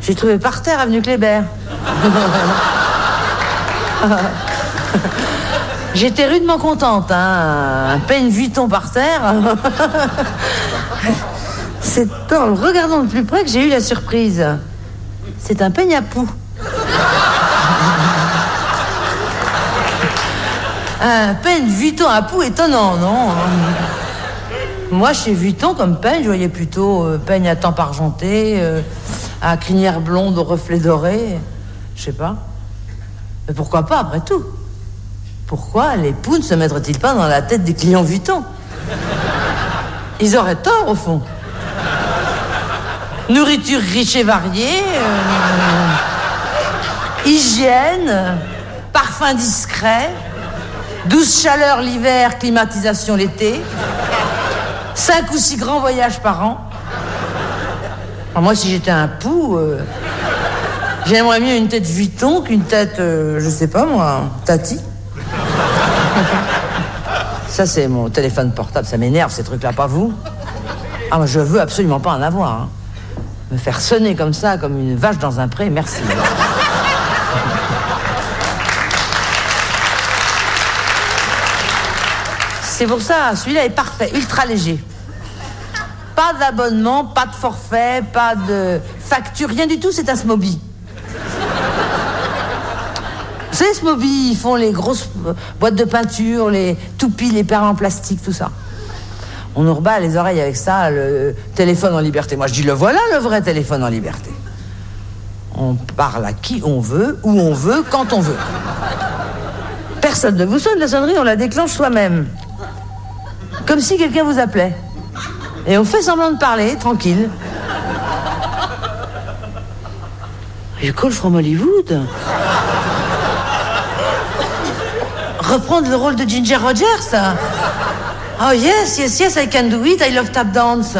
J'ai trouvé par terre, avenue Kléber. J'étais rudement contente, hein. Un peigne Vuitton par terre. C'est en le regardant de plus près que j'ai eu la surprise. C'est un peigne à poux. Un peigne Vuitton à poux étonnant, non? Moi, chez Vuitton, comme peigne, je voyais plutôt peigne à tempe argentée, à crinière blonde aux reflets dorés. Je sais pas. Mais pourquoi pas, après tout? Pourquoi les poux ne se mettraient-ils pas dans la tête des clients Vuitton? Ils auraient tort, au fond. Nourriture riche et variée, hygiène, parfum discret, douce chaleur l'hiver, climatisation l'été, 5 ou 6 grands voyages par an. Alors moi, si j'étais un pou, j'aimerais mieux une tête Vuitton qu'une tête, je sais pas moi, Tati. Ça, c'est mon téléphone portable, ça m'énerve ces trucs-là, pas vous? Ah, moi, je veux absolument pas en avoir, hein. Me faire sonner comme ça, comme une vache dans un pré, merci. C'est pour ça, celui-là est parfait, ultra léger. Pas d'abonnement, pas de forfait, pas de facture, rien du tout, c'est un Smoby. Vous savez, Smoby, ils font les grosses boîtes de peinture, les toupies, les perles en plastique, tout ça. On nous rebat les oreilles avec ça, le téléphone en liberté. Moi, je dis, le voilà, le vrai téléphone en liberté. On parle à qui on veut, où on veut, quand on veut. Personne ne vous sonne, la sonnerie, on la déclenche soi-même. Comme si quelqu'un vous appelait. Et on fait semblant de parler, tranquille. You call from Hollywood? Reprendre le rôle de Ginger Rogers? Oh yes, yes, yes, I can do it, I love tap dance.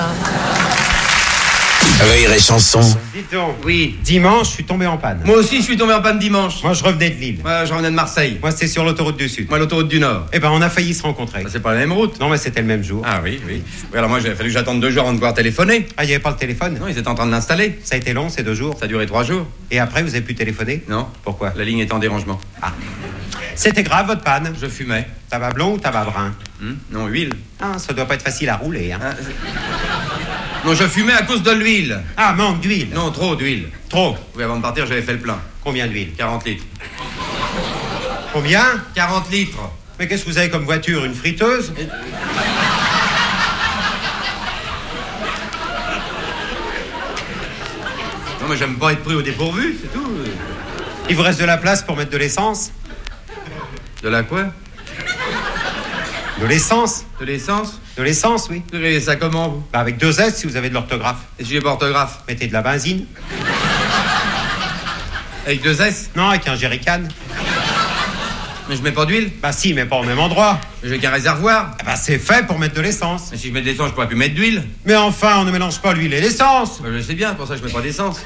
Rire et chanson. Dites donc, Oui. dimanche, je suis tombé en panne. Moi aussi, je suis tombé en panne dimanche. Moi, je revenais de Lille. Moi, je revenais de Marseille. Moi, c'était sur l'autoroute du Sud. Moi, l'autoroute du Nord. Eh ben, on a failli se rencontrer. Bah, c'est pas la même route. Non, mais c'était le même jour. Ah oui, oui. Oui, alors moi, il a fallu que j'attende 2 jours avant de pouvoir téléphoner. Ah, il n'y avait pas le téléphone? Non, ils étaient en train de l'installer. Ça a été long, ces 2 jours. Ça a duré 3 jours. Et après, vous avez pu téléphoner? Non. Pourquoi? La ligne était en dérangement. Ah. C'était grave, votre panne? Je fumais. Tabac blond ou tabac brun? Non, huile. Ah, ça doit pas être facile à rouler, hein. Non, je fumais à cause de l'huile. Ah, manque d'huile. Non, trop d'huile. Trop. Oui, avant de partir, j'avais fait le plein. Combien d'huile? 40 litres. Combien? 40 litres. Mais qu'est-ce que vous avez comme voiture? Une friteuse? Non, mais j'aime pas être pris au dépourvu, c'est tout. Il vous reste de la place pour mettre de l'essence? De la quoi? De l'essence? De l'essence? De l'essence, oui. Vous avez ça comment, vous? Bah, avec 2 S si vous avez de l'orthographe. Et si j'ai pas orthographe? Mettez de la benzine. Avec 2 S? Non, avec un jerrycan. Mais je mets pas d'huile? Bah si, mais pas au même endroit. J'ai qu'un réservoir. Ah bah c'est fait pour mettre de l'essence. Mais si je mets de l'essence, je pourrais plus mettre d'huile. Mais enfin, on ne mélange pas l'huile et l'essence. Bah, je sais bien, pour ça je mets pas d'essence.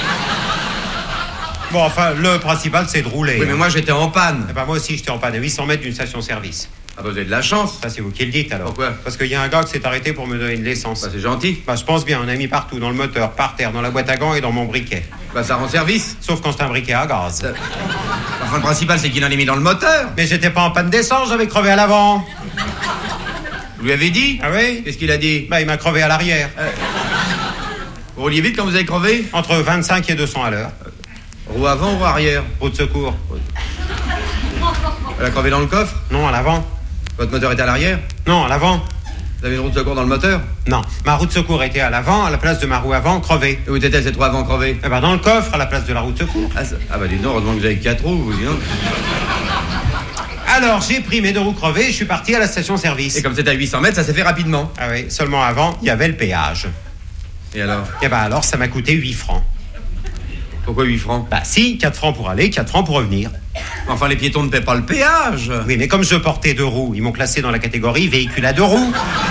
Bon, enfin, le principal, c'est de rouler. Oui, mais moi j'étais en panne. Eh bah moi aussi, j'étais en panne à 800 mètres d'une station-service. Ah bah vous avez de la chance. Ça, c'est vous qui le dites, alors. Pourquoi? Parce qu'il y a un gars qui s'est arrêté pour me donner de l'essence. Bah c'est gentil. Bah je pense bien, on a mis partout, dans le moteur, par terre, dans la boîte à gants et dans mon briquet. Bah ça rend service. Sauf quand c'est un briquet à gaz. Enfin le principal c'est qu'il en est mis dans le moteur. Mais j'étais pas en panne d'essence, j'avais crevé à l'avant. Vous lui avez dit? Ah oui? Qu'est-ce qu'il a dit? Bah il m'a crevé à l'arrière. Vous rouliez vite quand vous avez crevé? Entre 25 et 200 à l'heure. Roue avant ou arrière? Roue de secours. Elle a crevé dans le coffre? Non, à l'avant. Votre moteur était à l'arrière? Non, à l'avant. Vous avez une roue de secours dans le moteur? Non, ma roue de secours était à l'avant, à la place de ma roue avant, crevée. Et où était-elle cette roue avant crevée? Eh ben dans le coffre, à la place de la roue de secours. Ah bah dis donc, heureusement que vous avez 4 roues, vous dis donc. Alors, j'ai pris mes 2 roues crevées et je suis parti à la station-service. Et comme c'était à 800 mètres, ça s'est fait rapidement. Ah oui, seulement avant, il y avait le péage. Et alors? Et ben alors, ça m'a coûté 8 francs. Pourquoi 8 francs? Bah si, 4 francs pour aller, 4 francs pour revenir. Enfin, les piétons ne paient pas le péage. Oui, mais comme je portais 2 roues, ils m'ont classé dans la catégorie véhicule à 2 roues.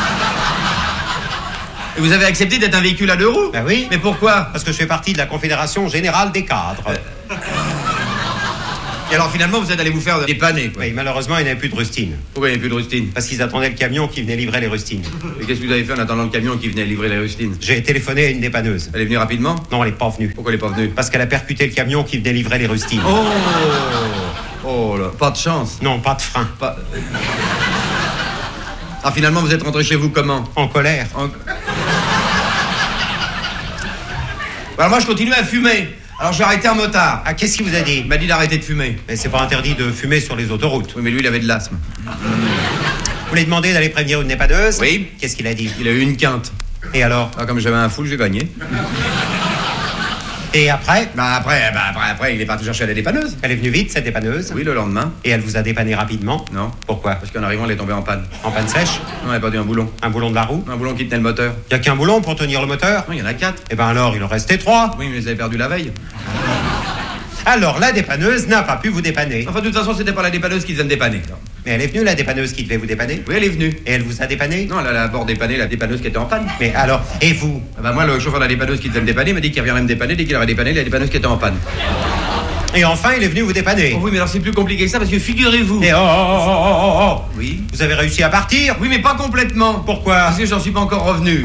Et vous avez accepté d'être un véhicule à 2 roues? Bah oui. Mais pourquoi? Parce que je fais partie de la Confédération Générale des Cadres. Et alors finalement, vous êtes allé vous faire dépanner, quoi. Oui, malheureusement, il n'y avait plus de rustines. Pourquoi il n'y a plus de rustines? Parce qu'ils attendaient le camion qui venait livrer les rustines. Et qu'est-ce que vous avez fait en attendant le camion qui venait livrer les rustines? J'ai téléphoné à une dépanneuse. Elle est venue rapidement? Non, elle n'est pas venue. Pourquoi elle est pas venue? Parce qu'elle a percuté le camion qui venait livrer les rustines. Oh là, pas de chance. Non, pas de frein. Pas... Ah, finalement, vous êtes rentré chez vous comment? En colère. Alors moi, je continue à fumer. Alors j'ai arrêté un motard. Ah, qu'est-ce qu'il vous a dit? Il m'a dit d'arrêter de fumer. Mais c'est pas interdit de fumer sur les autoroutes. Oui, mais lui, il avait de l'asthme. Vous lui demandez d'aller prévenir une dépanneuse? Oui. Qu'est-ce qu'il a dit? Il a eu une quinte. Et alors? Ah, comme j'avais un full, j'ai gagné. Et après? Après, il est parti chercher à la dépanneuse. Elle est venue vite, cette dépanneuse? Oui, le lendemain. Et elle vous a dépanné rapidement? Non. Pourquoi? Parce qu'en arrivant, elle est tombée en panne. En panne sèche? Non, elle a perdu un boulon. Un boulon de la roue? Un boulon qui tenait le moteur. Il n'y a qu'un boulon pour tenir le moteur? Non, il y en a 4. Eh ben alors, il en restait 3. Oui, mais ils avaient perdu la veille. Alors, la dépanneuse n'a pas pu vous dépanner. Enfin, de toute façon, c'était pas la dépanneuse qui devait me dépanner. Mais elle est venue, la dépanneuse qui devait vous dépanner? Oui, elle est venue. Et elle vous a dépanné? Non, elle a d'abord dépanné la dépanneuse qui était en panne. Mais alors, et vous? Ah bah moi, le chauffeur de la dépanneuse qui devait me dépanner m'a dit qu'il reviendrait me dépanner dès qu'il aurait dépanné la dépanneuse qui était en panne. Et enfin, il est venu vous dépanner? Oh oui, mais alors c'est plus compliqué que ça parce que figurez-vous... Et oh. Oui. Vous avez réussi à partir? Oui, mais pas complètement. Pourquoi? Parce que j'en suis pas encore revenu.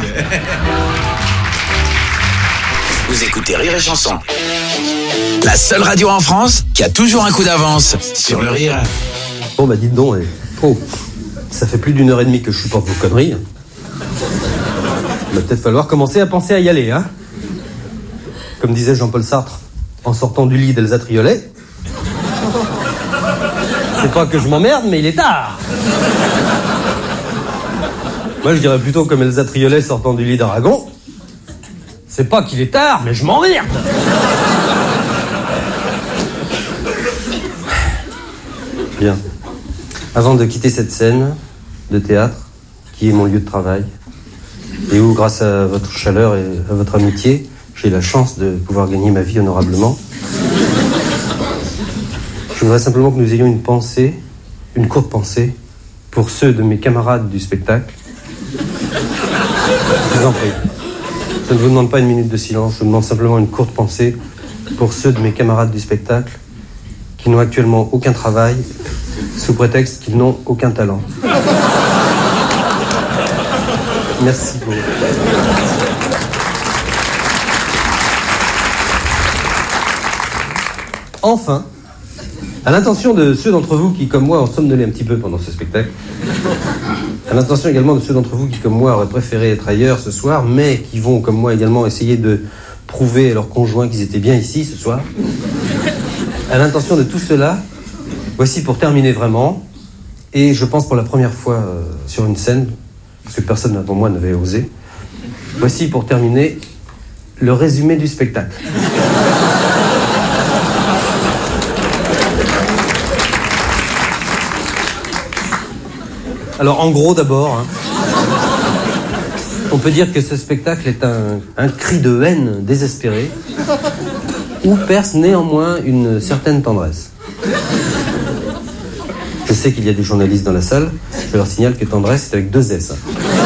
Vous écoutez Rire et Chanson. La seule radio en France qui a toujours un coup d'avance sur le rire. Bon bah dites donc, ça fait plus d'1h30 que je supporte vos conneries. Il va peut-être falloir commencer à penser à y aller, hein. Comme disait Jean-Paul Sartre, en sortant du lit d'Elsa Triolet. C'est pas que je m'emmerde, mais il est tard. Moi je dirais plutôt comme Elsa Triolet sortant du lit d'Aragon. C'est pas qu'il est tard, mais je m'emmerde. Bien. Avant de quitter cette scène de théâtre, qui est mon lieu de travail, et où, grâce à votre chaleur et à votre amitié, j'ai la chance de pouvoir gagner ma vie honorablement, je voudrais simplement que nous ayons une pensée, une courte pensée, pour ceux de mes camarades du spectacle. Je vous en prie. Je ne vous demande pas une minute de silence, je vous demande simplement une courte pensée pour ceux de mes camarades du spectacle qui n'ont actuellement aucun travail, sous prétexte qu'ils n'ont aucun talent. Merci beaucoup. Enfin, à l'intention de ceux d'entre vous qui, comme moi, ont somnolé un petit peu pendant ce spectacle, à l'intention également de ceux d'entre vous qui, comme moi, auraient préféré être ailleurs ce soir, mais qui vont, comme moi également, essayer de prouver à leurs conjoints qu'ils étaient bien ici ce soir, à l'intention de tout cela, voici pour terminer vraiment, et je pense pour la première fois sur une scène, parce que personne avant moi n'avait osé, voici pour terminer le résumé du spectacle. Alors en gros d'abord, hein, on peut dire que ce spectacle est un cri de haine désespéré, où perce néanmoins une certaine tendresse. Je sais qu'il y a des journalistes dans la salle, je leur signale que tendresse c'est avec 2 S.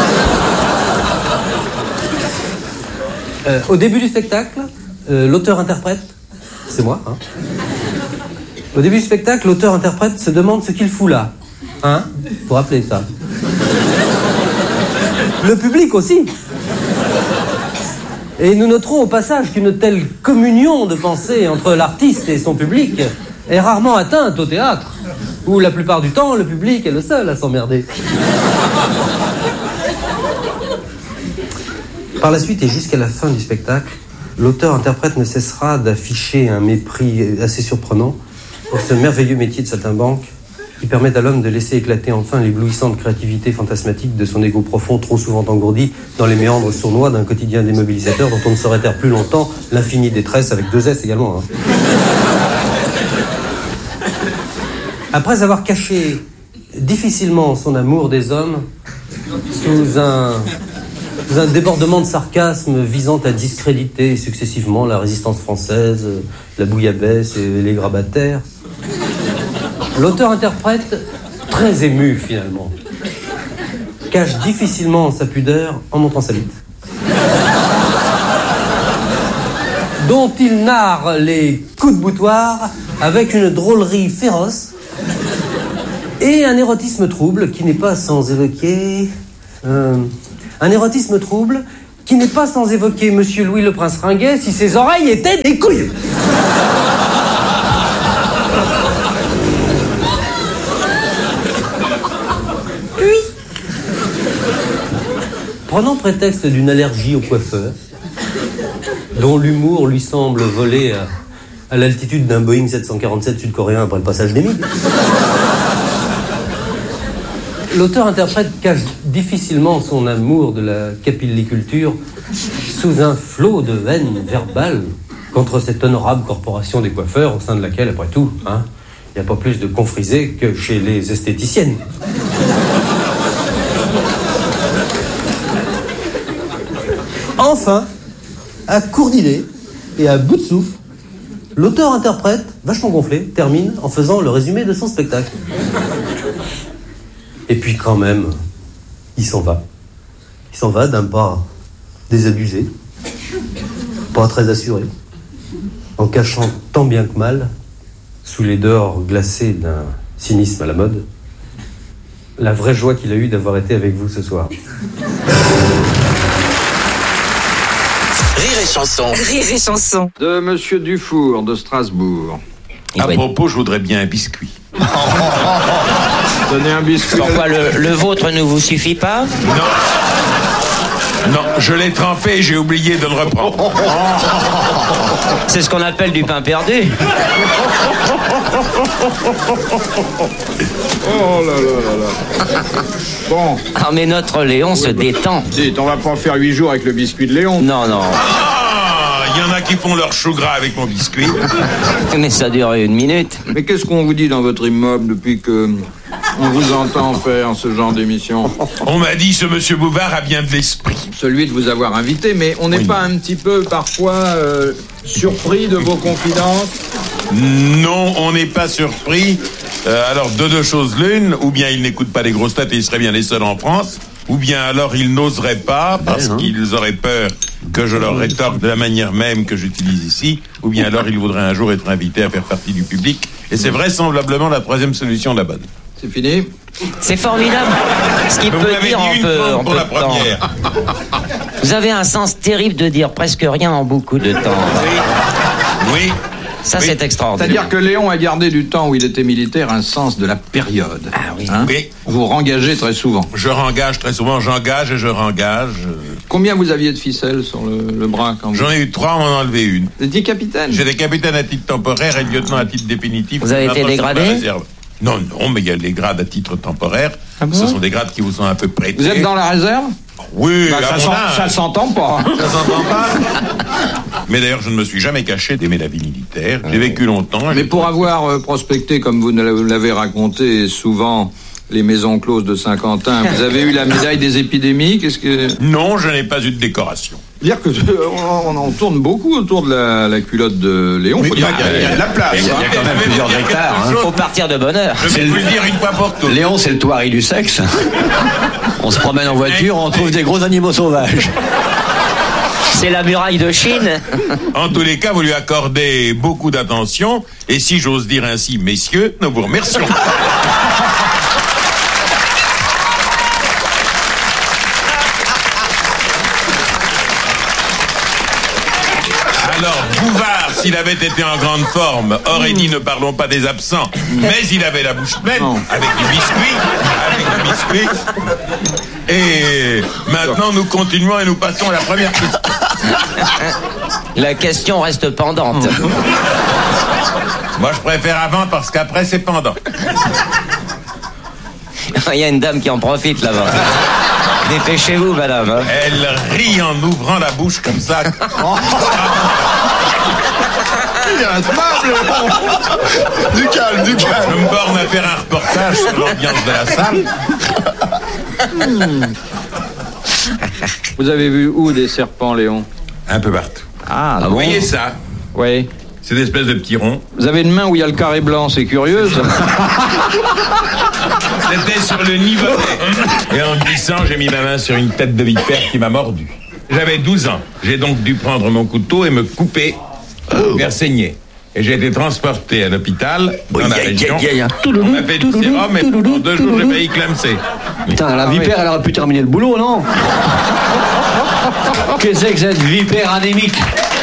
Au début du spectacle, l'auteur-interprète, c'est moi, hein. Au début du spectacle, l'auteur-interprète se demande ce qu'il fout là. Hein? Vous rappelez ça? Le public aussi. Et nous noterons au passage qu'une telle communion de pensée entre l'artiste et son public est rarement atteinte au théâtre, où la plupart du temps, le public est le seul à s'emmerder. Par la suite et jusqu'à la fin du spectacle, l'auteur-interprète ne cessera d'afficher un mépris assez surprenant pour ce merveilleux métier de saltimbanque qui permet à l'homme de laisser éclater enfin l'éblouissante créativité fantasmatique de son égo profond, trop souvent engourdi dans les méandres sournois d'un quotidien démobilisateur dont on ne saurait taire plus longtemps l'infinie détresse, avec 2 S également. Hein. Après avoir caché difficilement son amour des hommes sous un débordement de sarcasme visant à discréditer successivement la résistance française, la bouillabaisse et les grabataires, l'auteur-interprète, très ému finalement, cache difficilement sa pudeur en montrant sa bite. dont il narre les coups de boutoir avec une drôlerie féroce et un érotisme trouble qui n'est pas sans évoquer... un érotisme trouble qui n'est pas sans évoquer Monsieur Louis le Prince Ringuet si ses oreilles étaient des couilles. Prenant prétexte d'une allergie au coiffeur, dont l'humour lui semble voler à l'altitude d'un Boeing 747 sud-coréen après le passage des Mig, l'auteur-interprète cache difficilement son amour de la capilliculture sous un flot de haine verbale contre cette honorable corporation des coiffeurs au sein de laquelle, après tout, il n'y a pas plus de confrisés que chez les esthéticiennes. Enfin, à court d'idées et à bout de souffle, l'auteur-interprète, vachement gonflé, termine en faisant le résumé de son spectacle. Et puis quand même, il s'en va. Il s'en va d'un pas désabusé, pas très assuré, en cachant tant bien que mal, sous les dehors glacés d'un cynisme à la mode, la vraie joie qu'il a eue d'avoir été avec vous ce soir. Rire et chanson. Rire et chanson. De Monsieur Dufour de Strasbourg. À propos, je voudrais bien un biscuit. Donnez un biscuit. Pourquoi le vôtre ne vous suffit pas? Non, je l'ai trempé et j'ai oublié de le reprendre. C'est ce qu'on appelle du pain perdu. Oh là là là là. Bon. Ah, mais notre Léon se détend. Dites, on va pas faire 8 jours avec le biscuit de Léon. Non, non. Il y en a qui font leur chou gras avec mon biscuit. Mais ça dure 1 minute. Mais qu'est-ce qu'on vous dit dans votre immeuble depuis que on vous entend faire ce genre d'émission? On m'a dit ce monsieur Bouvard a bien de l'esprit. Celui de vous avoir invité, mais on n'est pas un petit peu parfois surpris de vos confidences? Non, on n'est pas surpris. Alors, de deux choses l'une, ou bien ils n'écoutent pas les grosses têtes et ils seraient bien les seuls en France, ou bien alors ils n'oseraient pas parce qu'ils auraient peur que je leur rétorque de la manière même que j'utilise ici, ou bien alors ils voudraient un jour être invités à faire partie du public. Et c'est vraisemblablement la troisième solution la bonne. C'est fini? C'est formidable. Ce qui Vous peut l'avez dire dit en une peu, fois en pour peu la de temps. première. Vous avez un sens terrible de dire presque rien en beaucoup de temps. Oui. Ça, Oui. c'est extraordinaire. C'est-à-dire que Léon a gardé du temps où il était militaire un sens de la période. Ah oui. Oui. Vous rengagez très souvent. Je rengage très souvent, j'engage et je rengage. Combien vous aviez de ficelles sur le bras quand vous... J'en ai eu 3, on m'en a enlevé une. Vous étiez capitaine? J'ai des capitaines à titre temporaire et lieutenant à titre définitif. Vous avez été dégradé? Non, mais il y a des grades à titre temporaire. Ah bon? Ce sont des grades qui vous sont un peu prêtés. Vous êtes dans la réserve? Oui, Bah, à mon âge. ça s'entend pas. Ça s'entend pas. Mais d'ailleurs, je ne me suis jamais caché d'aimer la vie militaire. J'ai vécu longtemps. Mais pour avoir prospecté, comme vous l'avez raconté souvent, les maisons closes de Saint-Quentin, vous avez eu la médaille des épidémies. Qu'est-ce que... Non, je n'ai pas eu de décoration. Dire que on tourne beaucoup autour de la culotte de Léon. Oui, Faut dire qu'il y a de la place. Il y a quand même plusieurs hectares. Faut partir de bonne heure. Je vais vous le dire une fois pour toutes. Léon, c'est le Touareg du sexe. On se promène en voiture, on trouve des gros animaux sauvages. C'est la muraille de Chine. En tous les cas, vous lui accordez beaucoup d'attention. Et si j'ose dire ainsi, messieurs, nous vous remercions. Alors, Bouvard, s'il avait été en grande forme, aurait dit ne parlons pas des absents, mais il avait la bouche pleine, avec du biscuit. Et maintenant, nous continuons et nous passons à la première question. La question reste pendante. Moi, je préfère avant parce qu'après, c'est pendant. Il y a une dame qui en profite là-bas. Dépêchez-vous, madame. Hein. Elle rit en ouvrant la bouche comme ça. Il y a un table. Du calme. Je me borne à faire un reportage sur l'ambiance de la salle. Vous avez vu où des serpents, Léon? Un peu partout. Ah, Vous voyez ça? Oui. C'est une espèce de petit rond. Vous avez une main où il y a le carré blanc, c'est curieux, ça. C'était sur le niveau. Et en glissant, j'ai mis ma main sur une tête de vipère qui m'a mordu. J'avais 12 ans. J'ai donc dû prendre mon couteau et me couper faire saigner. Et j'ai été transporté à l'hôpital dans la région. On m'a fait du sérum et pendant 2 jours, j'ai failli clamser. Putain, la vipère, elle aurait pu terminer le boulot, non? Qu'est-ce que c'est que cette vipère anémique?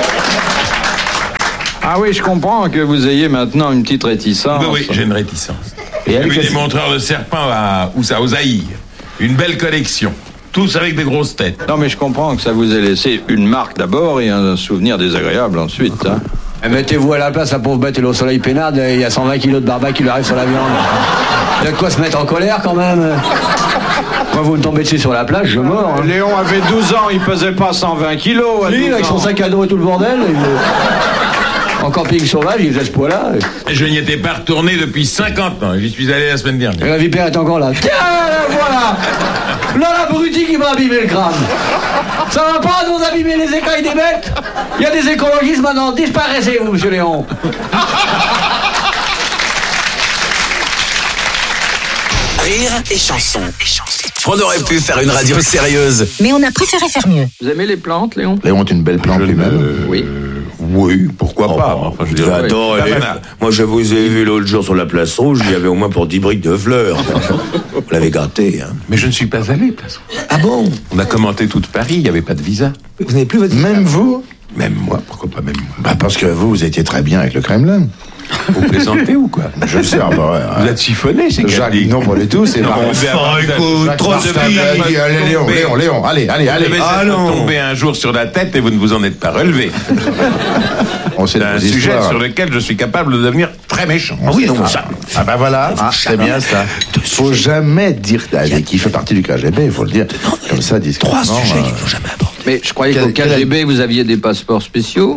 Ah oui, je comprends que vous ayez maintenant une petite réticence. Oui, j'ai une réticence. Et J'ai vu des montreurs de serpents aux Aïrs. Une belle collection. Tous avec des grosses têtes. Non, mais je comprends que ça vous ait laissé une marque d'abord et un souvenir désagréable ensuite. Hein. Mettez-vous à la place, la pauvre bête, elle est au soleil peinade, il y a 120 kilos de barbac qui lui arrive sur la viande. Il y a de quoi se mettre en colère quand même. Moi, vous me tombez dessus sur la plage, je meurs. Hein. Léon avait 12 ans, il pesait pas 120 kilos. Lui, avec son sac à dos et tout le bordel. En camping sauvage, il faisait ce poids-là. Je n'y étais pas retourné depuis 50 ans. J'y suis allé la semaine dernière. Et la vipère est encore là. Tiens, voilà. Là, l'abruti qui m'a abîmé le crâne. Ça va pas nous abîmer les écailles des bêtes? Il y a des écologistes maintenant. Disparaissez, vous, monsieur Léon. Rire et chanson. On aurait pu faire une radio sérieuse. Mais on a préféré faire mieux. Vous aimez les plantes, Léon? Léon est une belle plante lui-même. Oui. Oui, pourquoi pas. Enfin, je dirais, attends, moi je vous ai vu l'autre jour sur la place rouge, il y avait au moins pour 10 briques de fleurs. Vous l'avez gâté, hein. Mais je ne suis pas allé, place rouge. Ah bon? On a commenté toute Paris, il n'y avait pas de visa. Vous n'avez plus votre visa? Même vous? Même moi, pourquoi pas même moi? Bah parce que vous étiez très bien avec le Kremlin. Vous plaisantez ou quoi? Je le sais, Vous êtes siphonné, c'est Jacques, non, pas du tout, c'est non, écoute, trop de Léon, allez. Vous devez tomber un jour sur la tête et vous ne vous en êtes pas relevé. C'est un sujet sur lequel je suis capable de devenir très méchant. Oui, non, ça. Ah bah voilà, c'est bien ça. Faut jamais dire qu'il fait partie du KGB, il faut le dire. Comme ça, discrètement. 3 sujets qu'il ne faut jamais aborder. Mais je croyais qu'au KGB, vous aviez des passeports spéciaux.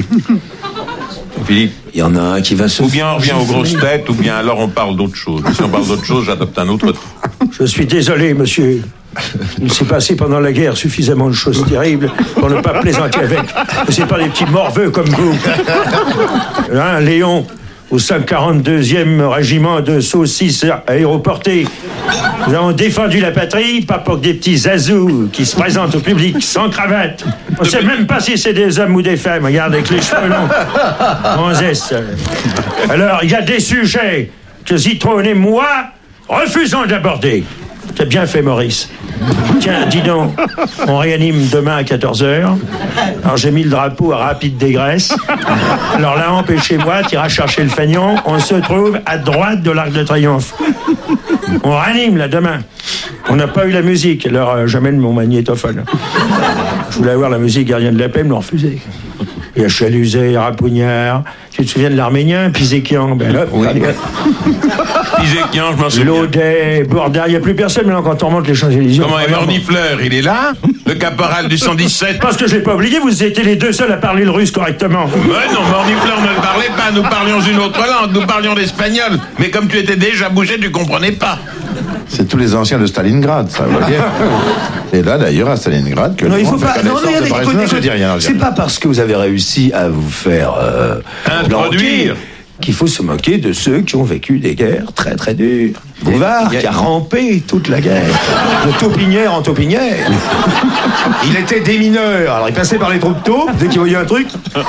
Philippe, il y en a un qui va se... Ou bien on revient aux grosses têtes, ou bien alors on parle d'autre chose. Si on parle d'autre chose, j'adopte un autre ton. Je suis désolé, monsieur. Il s'est passé pendant la guerre suffisamment de choses terribles pour ne pas plaisanter avec. C'est pas des petits morveux comme vous. Hein, Léon, au 542e régiment de saucisses aéroportées. Nous avons défendu la patrie, pas pour des petits zazous qui se présentent au public sans cravate. On ne sait même pas si c'est des hommes ou des femmes. Regarde, avec les cheveux longs. Gonzesse. Alors, il y a des sujets que Zitrone et moi refusons d'aborder. C'est bien fait, Maurice. Tiens, dis donc, on réanime demain à 14h. Alors j'ai mis le drapeau à rapide dégraisse. Alors là, empêchez-moi, t'iras chercher le fagnon. On se trouve à droite de l'Arc de Triomphe. On réanime là demain. On n'a pas eu la musique, alors j'amène mon magnétophone. Je voulais avoir la musique Gardien de la paix, ils me l'ont refusé. Il y a Chaluzet, Rapounière. Tu te souviens de l'Arménien, Pisékian? Ben là, oui. Pisékian, je m'en souviens. Laudet, Bourdard, il n'y a plus personne maintenant quand on remonte les Champs-Élysées. Comment est Mornifleur? Il est là? Le caporal du 117? Parce que je l'ai pas oublié, vous étiez les deux seuls à parler le russe correctement. Ouais, non, Mornifleur ne le parlait pas, nous parlions une autre langue, nous parlions l'espagnol. Mais comme tu étais déjà bougé, tu comprenais pas. C'est tous les anciens de Stalingrad, ça veut dire. Et là, d'ailleurs, à Stalingrad, que non, il faut pas. Non, je dis rien. C'est pas parce que vous avez réussi à vous faire introduire qu'il faut se moquer de ceux qui ont vécu des guerres très très dures. Bouvard, qui a rampé toute la guerre, de taupinière en taupinière. Il était démineur, alors il passait par les troupes taupes, dès qu'il voyait un truc.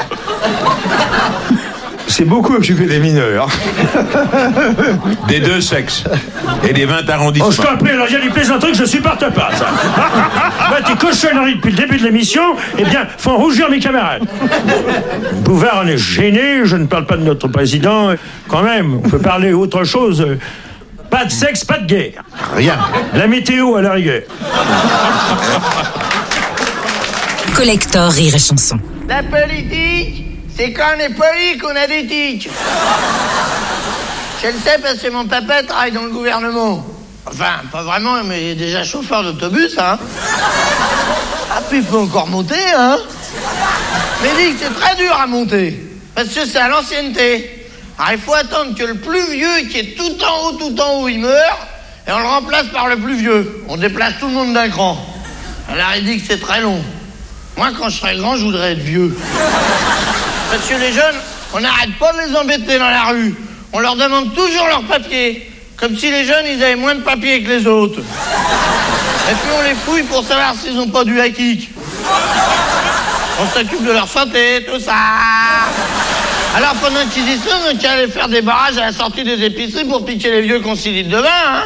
C'est beaucoup occupé des mineurs. Des deux sexes. Et des 20 arrondissements. Oh, je t'en prie, alors il y a des plaisanteries que je supporte pas, ça. Bah, tes cochonneries depuis le début de l'émission, eh bien, font rougir mes camarades. Bouvard en est gêné, je ne parle pas de notre président. Quand même, on peut parler autre chose. Pas de sexe, pas de guerre. Rien. La météo à la rigueur. Collector Rire et Chanson. La politique, c'est quand on est poli qu'on a des tics. Je le sais parce que mon papa travaille dans le gouvernement. Enfin, pas vraiment, mais il est déjà chauffeur d'autobus, hein. Ah, puis il peut encore monter, hein. Mais dit que c'est très dur à monter, parce que c'est à l'ancienneté. Alors il faut attendre que le plus vieux, qui est tout en haut, il meure, et on le remplace par le plus vieux. On déplace tout le monde d'un cran. Alors il dit que c'est très long. Moi, quand je serai grand, je voudrais être vieux. Parce que les jeunes, on n'arrête pas de les embêter dans la rue. On leur demande toujours leurs papiers. Comme si les jeunes, ils avaient moins de papiers que les autres. Et puis on les fouille pour savoir s'ils n'ont pas du high kick. On s'occupe de leur santé, tout ça. Alors pendant qu'ils y sont, on allait faire des barrages à la sortie des épiceries pour piquer les vieux concilies de vin, hein.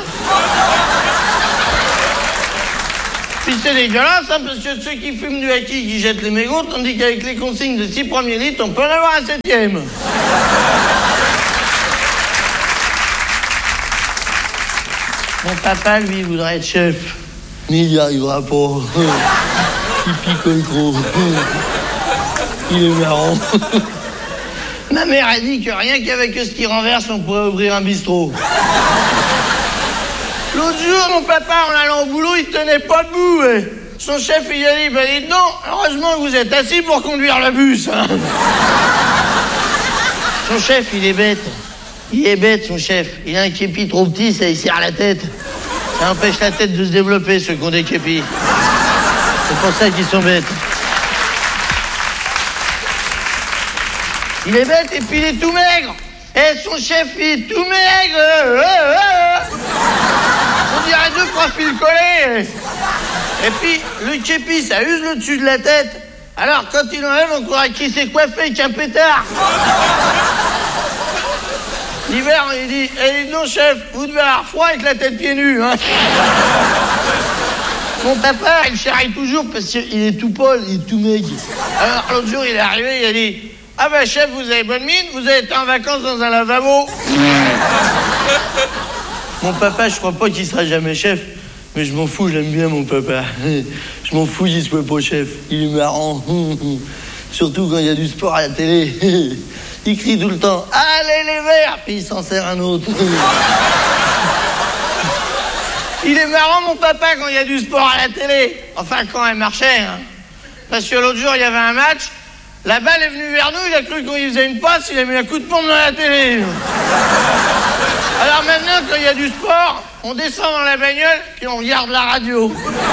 Puis c'est dégueulasse, hein, parce que ceux qui fument du haki, qui jettent les mégots, tandis qu'avec les consignes de 6 premiers litres, on peut en avoir un 7e. Mon papa, lui, voudrait être chef. Mais il n'y arrivera pas. Il picole trop. Il est marrant. Ma mère a dit que rien qu'avec ce qui renverse, on pourrait ouvrir un bistrot. L'autre jour, mon papa, en allant au boulot, il tenait pas debout. Son chef, il a dit, dites non, heureusement que vous êtes assis pour conduire le bus. Hein. Son chef, il est bête. Il est bête, son chef. Il a un képi trop petit, ça, il serre la tête. Ça empêche la tête de se développer, ceux qui ont des képis. C'est pour ça qu'ils sont bêtes. Il est bête et puis il est tout maigre. Et son chef, il est tout maigre. On dirait 2 profils collés. Et puis, le képi, ça use le dessus de la tête. Alors, quand il enlève, on croirait qu'il s'est coiffé avec un pétard. L'hiver, il dit, non, chef, vous devez avoir froid avec la tête pieds nus, hein. Mon papa, il charrie toujours parce qu'il est tout pâle, il est tout maigre. Alors, l'autre jour, il est arrivé, il a dit, ah ben, chef, vous avez bonne mine, vous avez été en vacances dans un lavabo. Mon papa, je crois pas qu'il sera jamais chef, mais je m'en fous, j'aime bien mon papa. Je m'en fous qu'il soit pas chef, il est marrant. Surtout quand il y a du sport à la télé. Il crie tout le temps « Allez les verts !» puis il s'en sert un autre. Il est marrant mon papa quand il y a du sport à la télé. Enfin quand elle marchait. Hein. Parce que l'autre jour il y avait un match. La balle est venue vers nous, il a cru qu'on y faisait une passe, il a mis un coup de pompe dans la télé. Alors maintenant quand il y a du sport, on descend dans la bagnole puis on regarde la radio.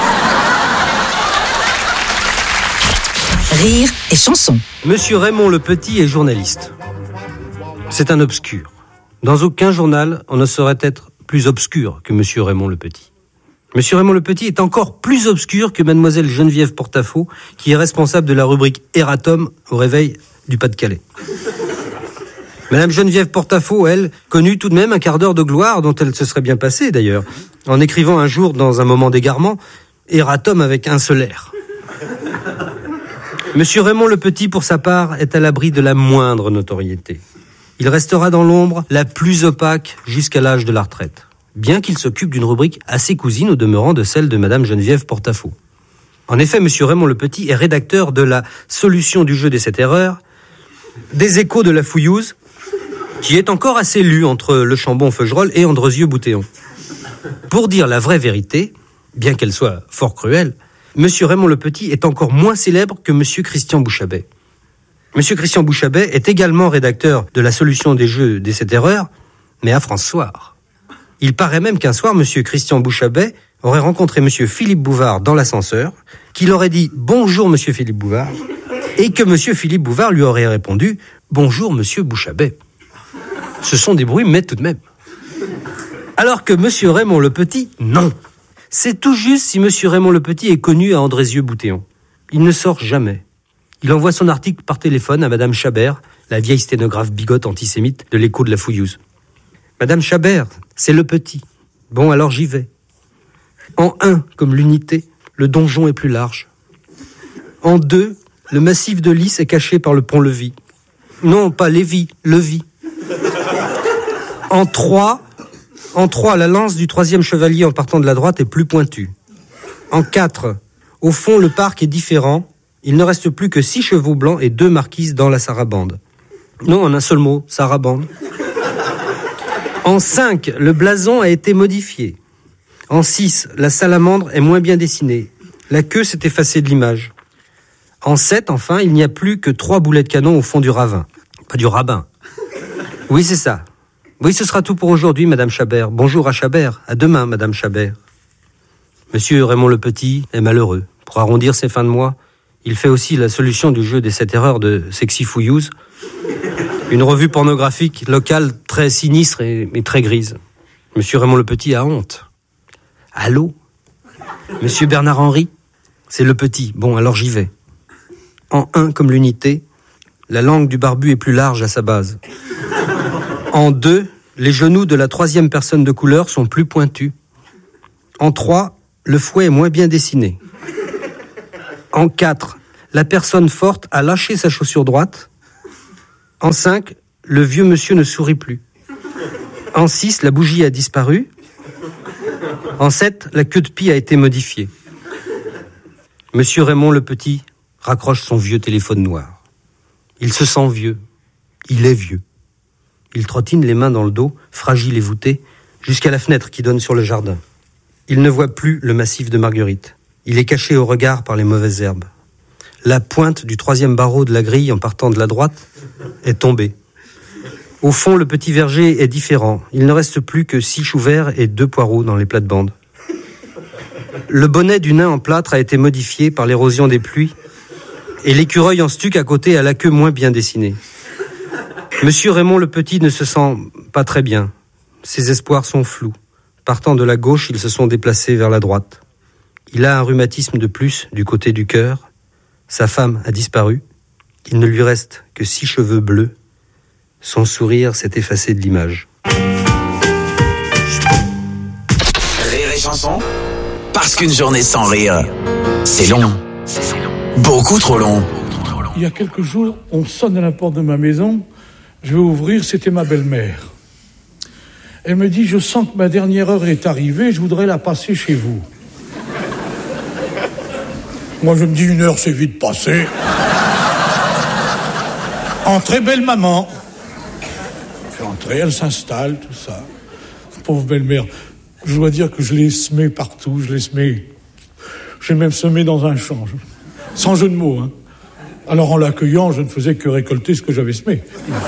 Rire et chanson. Monsieur Raymond Le Petit est journaliste. C'est un obscur. Dans aucun journal, on ne saurait être plus obscur que Monsieur Raymond Le Petit. Monsieur Raymond Le Petit est encore plus obscur que Mademoiselle Geneviève Portafaux, qui est responsable de la rubrique Erratum au réveil du Pas-de-Calais. Madame Geneviève Portafaux, elle, connut tout de même un quart d'heure de gloire dont elle se serait bien passée d'ailleurs, en écrivant un jour dans un moment d'égarement Erratum avec un seul R. Monsieur Raymond Le Petit, pour sa part, est à l'abri de la moindre notoriété. Il restera dans l'ombre la plus opaque jusqu'à l'âge de la retraite, bien qu'il s'occupe d'une rubrique assez cousine au demeurant de celle de Madame Geneviève Portafaux. En effet, Monsieur Raymond Le Petit est rédacteur de la Solution du jeu des 7 erreurs, des Échos de la Fouillouse, qui est encore assez lu entre Le Chambon-Feugerolles et Andrezieux-Boutéon. Pour dire la vraie vérité, bien qu'elle soit fort cruelle, Monsieur Raymond Le Petit est encore moins célèbre que Monsieur Christian Bouchabet. Monsieur Christian Bouchabet est également rédacteur de la Solution des jeux des 7 erreurs, mais à France Soir. Il paraît même qu'un soir, Monsieur Christian Bouchabet aurait rencontré Monsieur Philippe Bouvard dans l'ascenseur, qu'il aurait dit « Bonjour Monsieur Philippe Bouvard », et que Monsieur Philippe Bouvard lui aurait répondu « Bonjour Monsieur Bouchabet ». Ce sont des bruits, mais tout de même. Alors que Monsieur Raymond Le Petit, non. C'est tout juste si Monsieur Raymond Le Petit est connu à Andrezieux-Boutéon. Il ne sort jamais. Il envoie son article par téléphone à Madame Chabert, la vieille sténographe bigote antisémite de l'Écho de la Fouillouse. Madame Chabert, c'est Le Petit. Bon, alors j'y vais. En 1, comme l'unité, le donjon est plus large. En 2, le massif de Lys est caché par le pont-levis. Non, pas Lévis, Levis. En 3, la lance du 3e chevalier en partant de la droite est plus pointue. En 4, au fond, le parc est différent. Il ne reste plus que 6 chevaux blancs et 2 marquises dans la sarabande. Non, en un seul mot, sarabande. En 5, le blason a été modifié. En 6, la salamandre est moins bien dessinée. La queue s'est effacée de l'image. En 7, enfin, il n'y a plus que 3 boulets de canon au fond du ravin. Pas du rabbin. Oui, c'est ça. Oui, ce sera tout pour aujourd'hui, Madame Chabert. Bonjour à Chabert. À demain, Madame Chabert. Monsieur Raymond Le Petit est malheureux. Pour arrondir ses fins de mois, il fait aussi la solution du jeu des 7 erreurs de Sexy Fouillouse. Une revue pornographique locale très sinistre et très grise. Monsieur Raymond Le Petit a honte. Allô ? Monsieur Bernard Henry ? C'est Le Petit. Bon, alors j'y vais. En 1 comme l'unité, la langue du barbu est plus large à sa base. En 2, les genoux de la troisième personne de couleur sont plus pointus. En 3, le fouet est moins bien dessiné. En 4, la personne forte a lâché sa chaussure droite. En 5, le vieux monsieur ne sourit plus. En 6, la bougie a disparu. En 7, la queue de pie a été modifiée. Monsieur Raymond le Petit raccroche son vieux téléphone noir. Il se sent vieux. Il est vieux. Il trottine les mains dans le dos, fragile et voûté, jusqu'à la fenêtre qui donne sur le jardin. Il ne voit plus le massif de Marguerite. Il est caché au regard par les mauvaises herbes. La pointe du 3e barreau de la grille en partant de la droite est tombée. Au fond, le petit verger est différent. Il ne reste plus que 6 choux verts et 2 poireaux dans les plates-bandes. Le bonnet du nain en plâtre a été modifié par l'érosion des pluies et l'écureuil en stuc à côté a la queue moins bien dessinée. Monsieur Raymond le Petit ne se sent pas très bien. Ses espoirs sont flous. Partant de la gauche, ils se sont déplacés vers la droite. Il a un rhumatisme de plus du côté du cœur. Sa femme a disparu. Il ne lui reste que 6 cheveux bleus. Son sourire s'est effacé de l'image. Rire et chanson, parce qu'une journée sans rire, c'est long. Beaucoup trop long. Il y a quelques jours, on sonne à la porte de ma maison. Je vais ouvrir, c'était ma belle-mère. Elle me dit, je sens que ma dernière heure est arrivée, je voudrais la passer chez vous. Moi, je me dis, 1 heure, c'est vite passé. Entrez, belle maman. Je fais entrer, elle s'installe, tout ça. Pauvre belle-mère. Je dois dire que je l'ai semée partout, je l'ai même semée dans un champ. Sans jeu de mots, hein. Alors, en l'accueillant, je ne faisais que récolter ce que j'avais semé.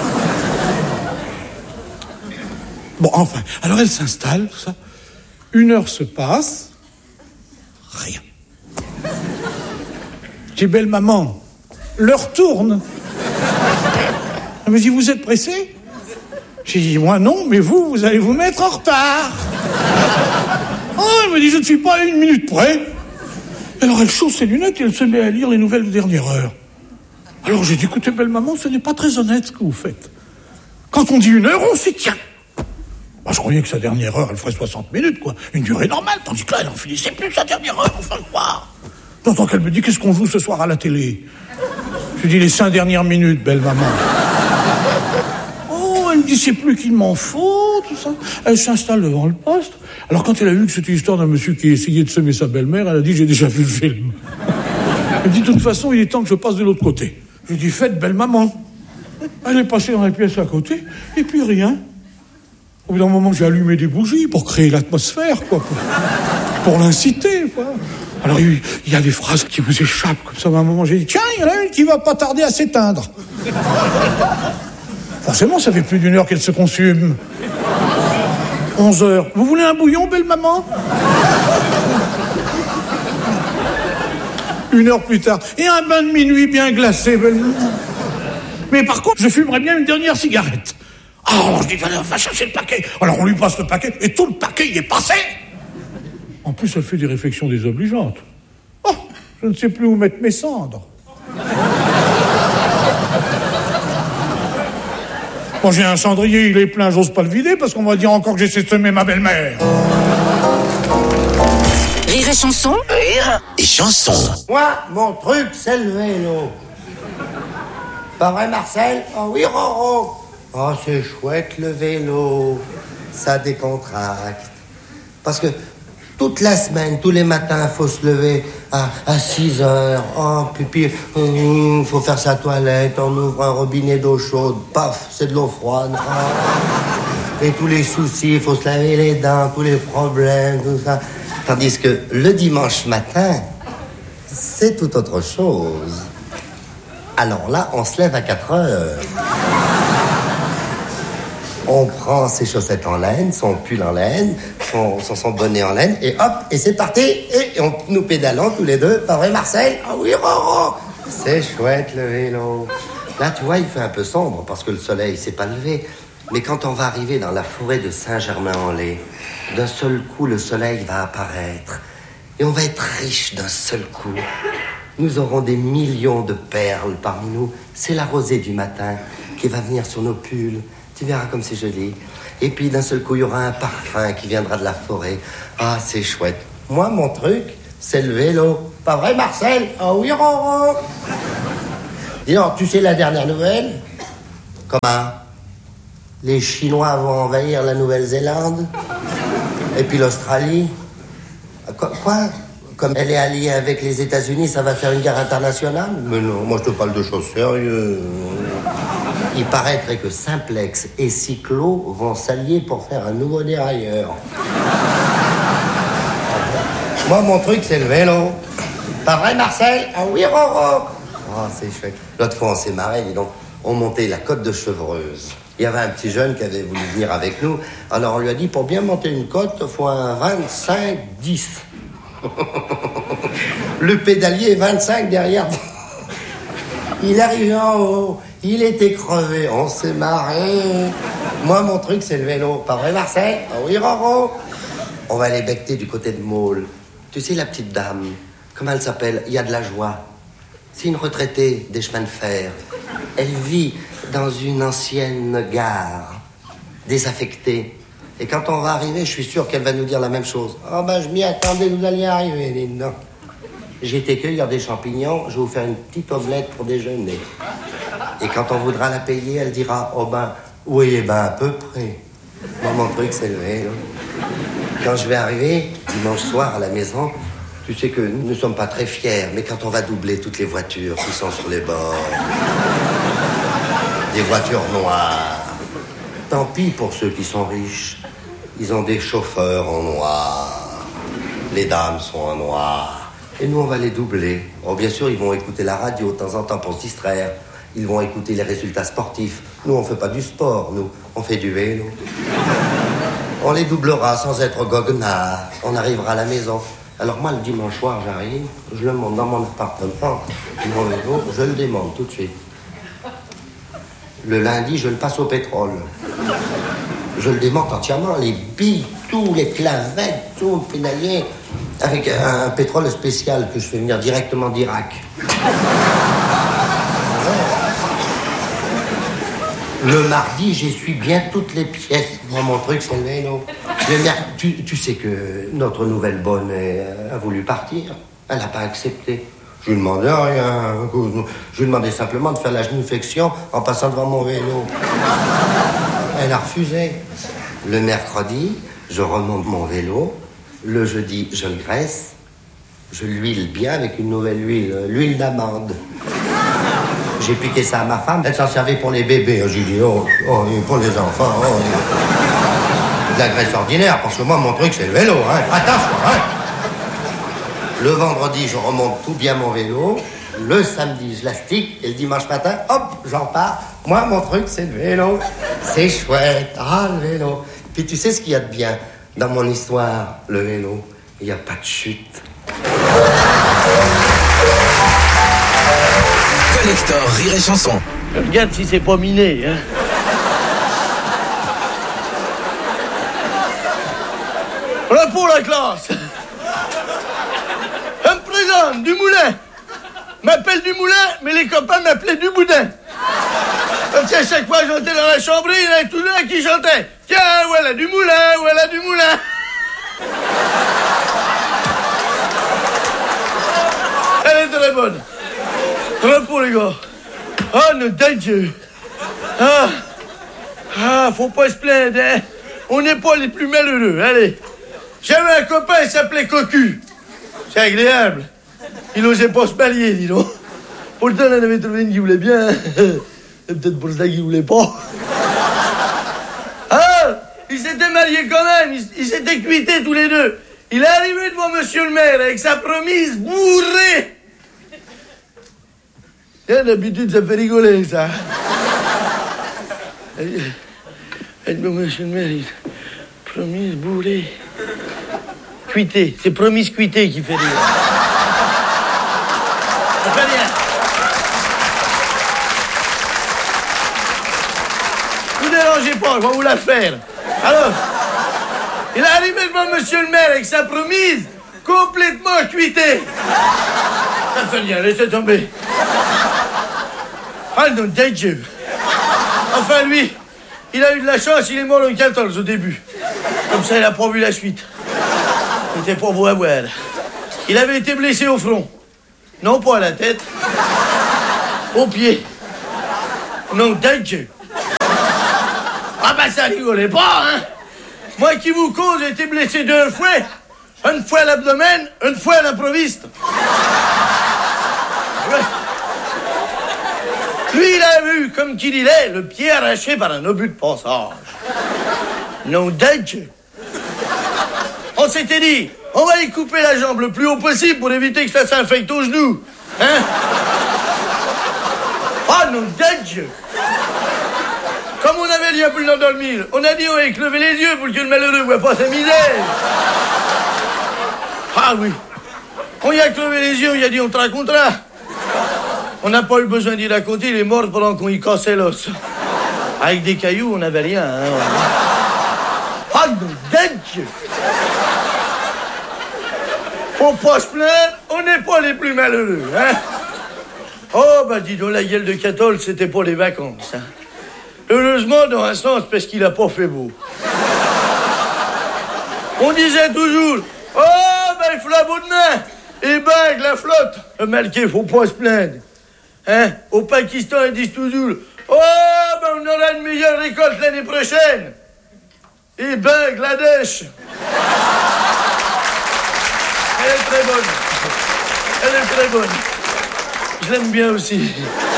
Bon, enfin, alors elle s'installe, tout ça. 1 heure se passe. Rien. Je dis, belle maman, l'heure tourne. Elle me dit, vous êtes pressée? J'ai dit, moi non, mais vous allez vous mettre en retard. Oh, elle me dit, je ne suis pas à 1 minute près. Alors elle chausse ses lunettes et elle se met à lire les nouvelles de dernière heure. Alors j'ai dit, écoutez, belle maman, ce n'est pas très honnête ce que vous faites. Quand on dit 1 heure, on s'y tient. Moi, je croyais que sa dernière heure, elle ferait 60 minutes, quoi. Une durée normale, tandis que là, elle n'en finissait plus sa dernière heure, enfin le croire. J'entends qu'elle me dit, qu'est-ce qu'on joue ce soir à la télé? Je lui dis, les 5 dernières minutes, belle maman. Oh, elle me dit, c'est plus qu'il m'en faut, tout ça. Elle s'installe devant le poste. Alors quand elle a vu que c'était l'histoire d'un monsieur qui essayait de semer sa belle-mère, elle a dit, j'ai déjà vu le film. Elle me dit, de toute façon, il est temps que je passe de l'autre côté. Je lui dis, faites, belle maman. Elle est passée dans la pièce à côté, et puis rien. Au bout d'un moment, j'ai allumé des bougies pour créer l'atmosphère, quoi. Pour l'inciter, quoi. Alors, il y a des phrases qui vous échappent, comme ça. À un moment, j'ai dit, tiens, il y en a une qui va pas tarder à s'éteindre. Forcément, ça fait plus d'1 heure qu'elle se consume. 11 heures. Vous voulez un bouillon, belle maman? 1 heure plus tard. Et un bain de minuit bien glacé, belle maman. Mais par contre, je fumerais bien une dernière cigarette. Alors, je dis, va chercher le paquet. Alors, on lui passe le paquet, et tout le paquet, il est passé. En plus, elle fait des réflexions désobligeantes. Oh, je ne sais plus où mettre mes cendres. Bon, j'ai un cendrier, il est plein, j'ose pas le vider, parce qu'on va dire encore que j'essaie de semer ma belle-mère. Rire et chanson. Rire et chanson. Moi, mon truc, c'est le vélo. Pas vrai, Marcel? Oh oui, Roro. Oh, c'est chouette, le vélo. Ça décontracte. Parce que toute la semaine, tous les matins, faut se lever à 6 heures. Oh, puis faut faire sa toilette, on ouvre un robinet d'eau chaude. Paf, c'est de l'eau froide. Oh. Et tous les soucis, il faut se laver les dents, tous les problèmes, tout ça. Tandis que le dimanche matin, c'est tout autre chose. Alors là, on se lève à 4 heures. On prend ses chaussettes en laine, son pull en laine, son bonnet en laine, et hop, et c'est parti. Et nous pédalons tous les deux. Pas vrai, Marcel? Ah oui, Roro. C'est chouette, le vélo. Là, tu vois, il fait un peu sombre parce que le soleil s'est pas levé. Mais quand on va arriver dans la forêt de Saint-Germain-en-Laye, d'un seul coup, le soleil va apparaître. Et on va être riche d'un seul coup. Nous aurons des millions de perles parmi nous. C'est la rosée du matin qui va venir sur nos pulls. Tu verras comme c'est joli. Et puis d'un seul coup, il y aura un parfum qui viendra de la forêt. Ah, c'est chouette. Moi, mon truc, c'est le vélo. Pas vrai, Marcel? Ah oui, Roro. Dis donc, tu sais la dernière nouvelle? Comment? Les Chinois vont envahir la Nouvelle-Zélande? Et puis l'Australie? Quoi? Comme elle est alliée avec les États-Unis, ça va faire une guerre internationale? Mais non, moi je te parle de choses sérieuses. Il paraîtrait que Simplex et Cyclo vont s'allier pour faire un nouveau dérailleur. Moi, mon truc, c'est le vélo. Pas vrai, Marcel? Ah oui, Roro. Oh, c'est chouette. L'autre fois, on s'est marré, dis donc. On montait la côte de Chevreuse. Il y avait un petit jeune qui avait voulu venir avec nous. Alors, on lui a dit, pour bien monter une côte, il faut un 25-10. Le pédalier, 25 derrière. Il arrivait en haut. Il était crevé. On s'est marré. Moi, mon truc, c'est le vélo. Pas vrai, Marcel? Ah oui, Roro. On va aller becter du côté de Maule. Tu sais, la petite dame, comment elle s'appelle? Il y a de la joie. C'est une retraitée des chemins de fer. Elle vit dans une ancienne gare, désaffectée. Et quand on va arriver, je suis sûr qu'elle va nous dire la même chose. Oh ben, je m'y attendais, vous alliez arriver, dis donc. J'ai été cueillir des champignons, je vais vous faire une petite omelette pour déjeuner. Et quand on voudra la payer, elle dira, oh ben, oui, eh ben, à peu près. Moi, mon truc, c'est le vélo. Quand je vais arriver, dimanche soir, à la maison, tu sais que nous ne sommes pas très fiers, mais quand on va doubler toutes les voitures qui sont sur les bords, des voitures noires, tant pis pour ceux qui sont riches. Ils ont des chauffeurs en noir. Les dames sont en noir. Et nous, on va les doubler. Oh, bien sûr, ils vont écouter la radio de temps en temps pour se distraire. Ils vont écouter les résultats sportifs. Nous, on ne fait pas du sport, nous. On fait du vélo. On les doublera sans être goguenard. On arrivera à la maison. Alors moi, le dimanche soir, j'arrive, je le monte dans mon appartement, mon vélo, je le démonte tout de suite. Le lundi, je le passe au pétrole. Je le démonte entièrement, les billes, tous les clavettes, tout le pédalier, avec un pétrole spécial que je fais venir directement d'Irak. Le mardi, j'essuie bien toutes les pièces. Moi, mon truc, c'est le vélo. Tu sais que notre nouvelle bonne a voulu partir. Elle n'a pas accepté. Je lui demandais rien. Je lui demandais simplement de faire la genuflexion en passant devant mon vélo. Elle a refusé. Le mercredi, je remonte mon vélo. Le jeudi, je le graisse. Je l'huile bien avec une nouvelle huile, l'huile d'amande. J'ai piqué ça à ma femme. Elle s'en servait pour les bébés. J'ai dit, oh, pour les enfants, de la graisse ordinaire, parce que moi, mon truc, c'est le vélo, hein. Attention, hein. Le vendredi, je remonte tout bien mon vélo. Le samedi, je l'astique. Et le dimanche matin, hop, j'en pars. Moi, mon truc, c'est le vélo. C'est chouette. Ah, le vélo. Puis tu sais ce qu'il y a de bien dans mon histoire, le vélo? Il n'y a pas de chute. Collector Rire et Chanson. Regarde si c'est pas miné, hein. Voilà pour la classe. Je me présente, du moulin. M'appelle du moulin, mais les copains m'appelaient du boudin. Comme si à chaque fois j'entrais dans la chambre, il y en avait tout là qui chantait. Tiens, voilà du moulin, voilà du moulin. Elle est très bonne. Repos, les gars. Ah, nom de Dieu. Faut pas se plaindre, hein. On n'est pas les plus malheureux, allez. J'avais un copain, il s'appelait Cocu. C'est agréable. Il n'osait pas se marier, dis donc. Pourtant, on en avait trouvé une qui voulait bien. C'est peut-être pour ça qu'il voulait pas. Il s'était marié quand même. Ils s'étaient cuités tous les deux. Il est arrivé devant monsieur le maire avec sa promise bourrée. D'habitude, ça fait rigoler, ça. Monsieur le maire, promise bourrée. Cuité. C'est promise cuité qui fait rire. Ça fait rien. Ne vous dérangez pas, je vais vous la faire. Alors, il est arrivé devant monsieur le maire avec sa promise complètement cuitée. Ça fait rien, laissez tomber. Ah, non, Dieu. Enfin, lui, il a eu de la chance, il est mort en 14 au début. Comme ça, il a pas vu la suite. C'était pour vous avoir. Il avait été blessé au front. Non pas à la tête. Au pied. Non, Dieu. Ah bah ça rigolait pas, hein. Moi qui vous cause, j'ai été blessé 2 fois. Une fois à l'abdomen, une fois à l'improviste. Ouais. Lui, il a vu, comme qu'il est, le pied arraché par un obus de passage. Non, Dieu. On s'était dit, on va y couper la jambe le plus haut possible pour éviter que ça s'infecte au genou. Hein? Oh non, Dieu. Comme on avait dit à plus l'endormir, on a dit on va éclever les yeux pour que le malheureux ne voit pas sa misère. Ah oui. On y a clevé les yeux, on y a dit on te racontera. On n'a pas eu besoin d'y raconter, il est mort pendant qu'on y cassait l'os. Avec des cailloux, on n'avait rien. Hein. Ah non, Dieu. Faut pas se plaindre, on n'est pas les plus malheureux, hein. Oh, bah dis donc, la gueule de 14, c'était pour les vacances, hein. Heureusement, dans un sens, parce qu'il a pas fait beau. On disait toujours, oh, ben il faut la bout de main, et ben, la flotte. Malqué, faut pas se plaindre. Hein? Au Pakistan, ils disent toujours, oh, ben on aura une meilleure récolte l'année prochaine. Et Bangladesh. Elle est très bonne. Elle est très bonne. Je l'aime bien aussi.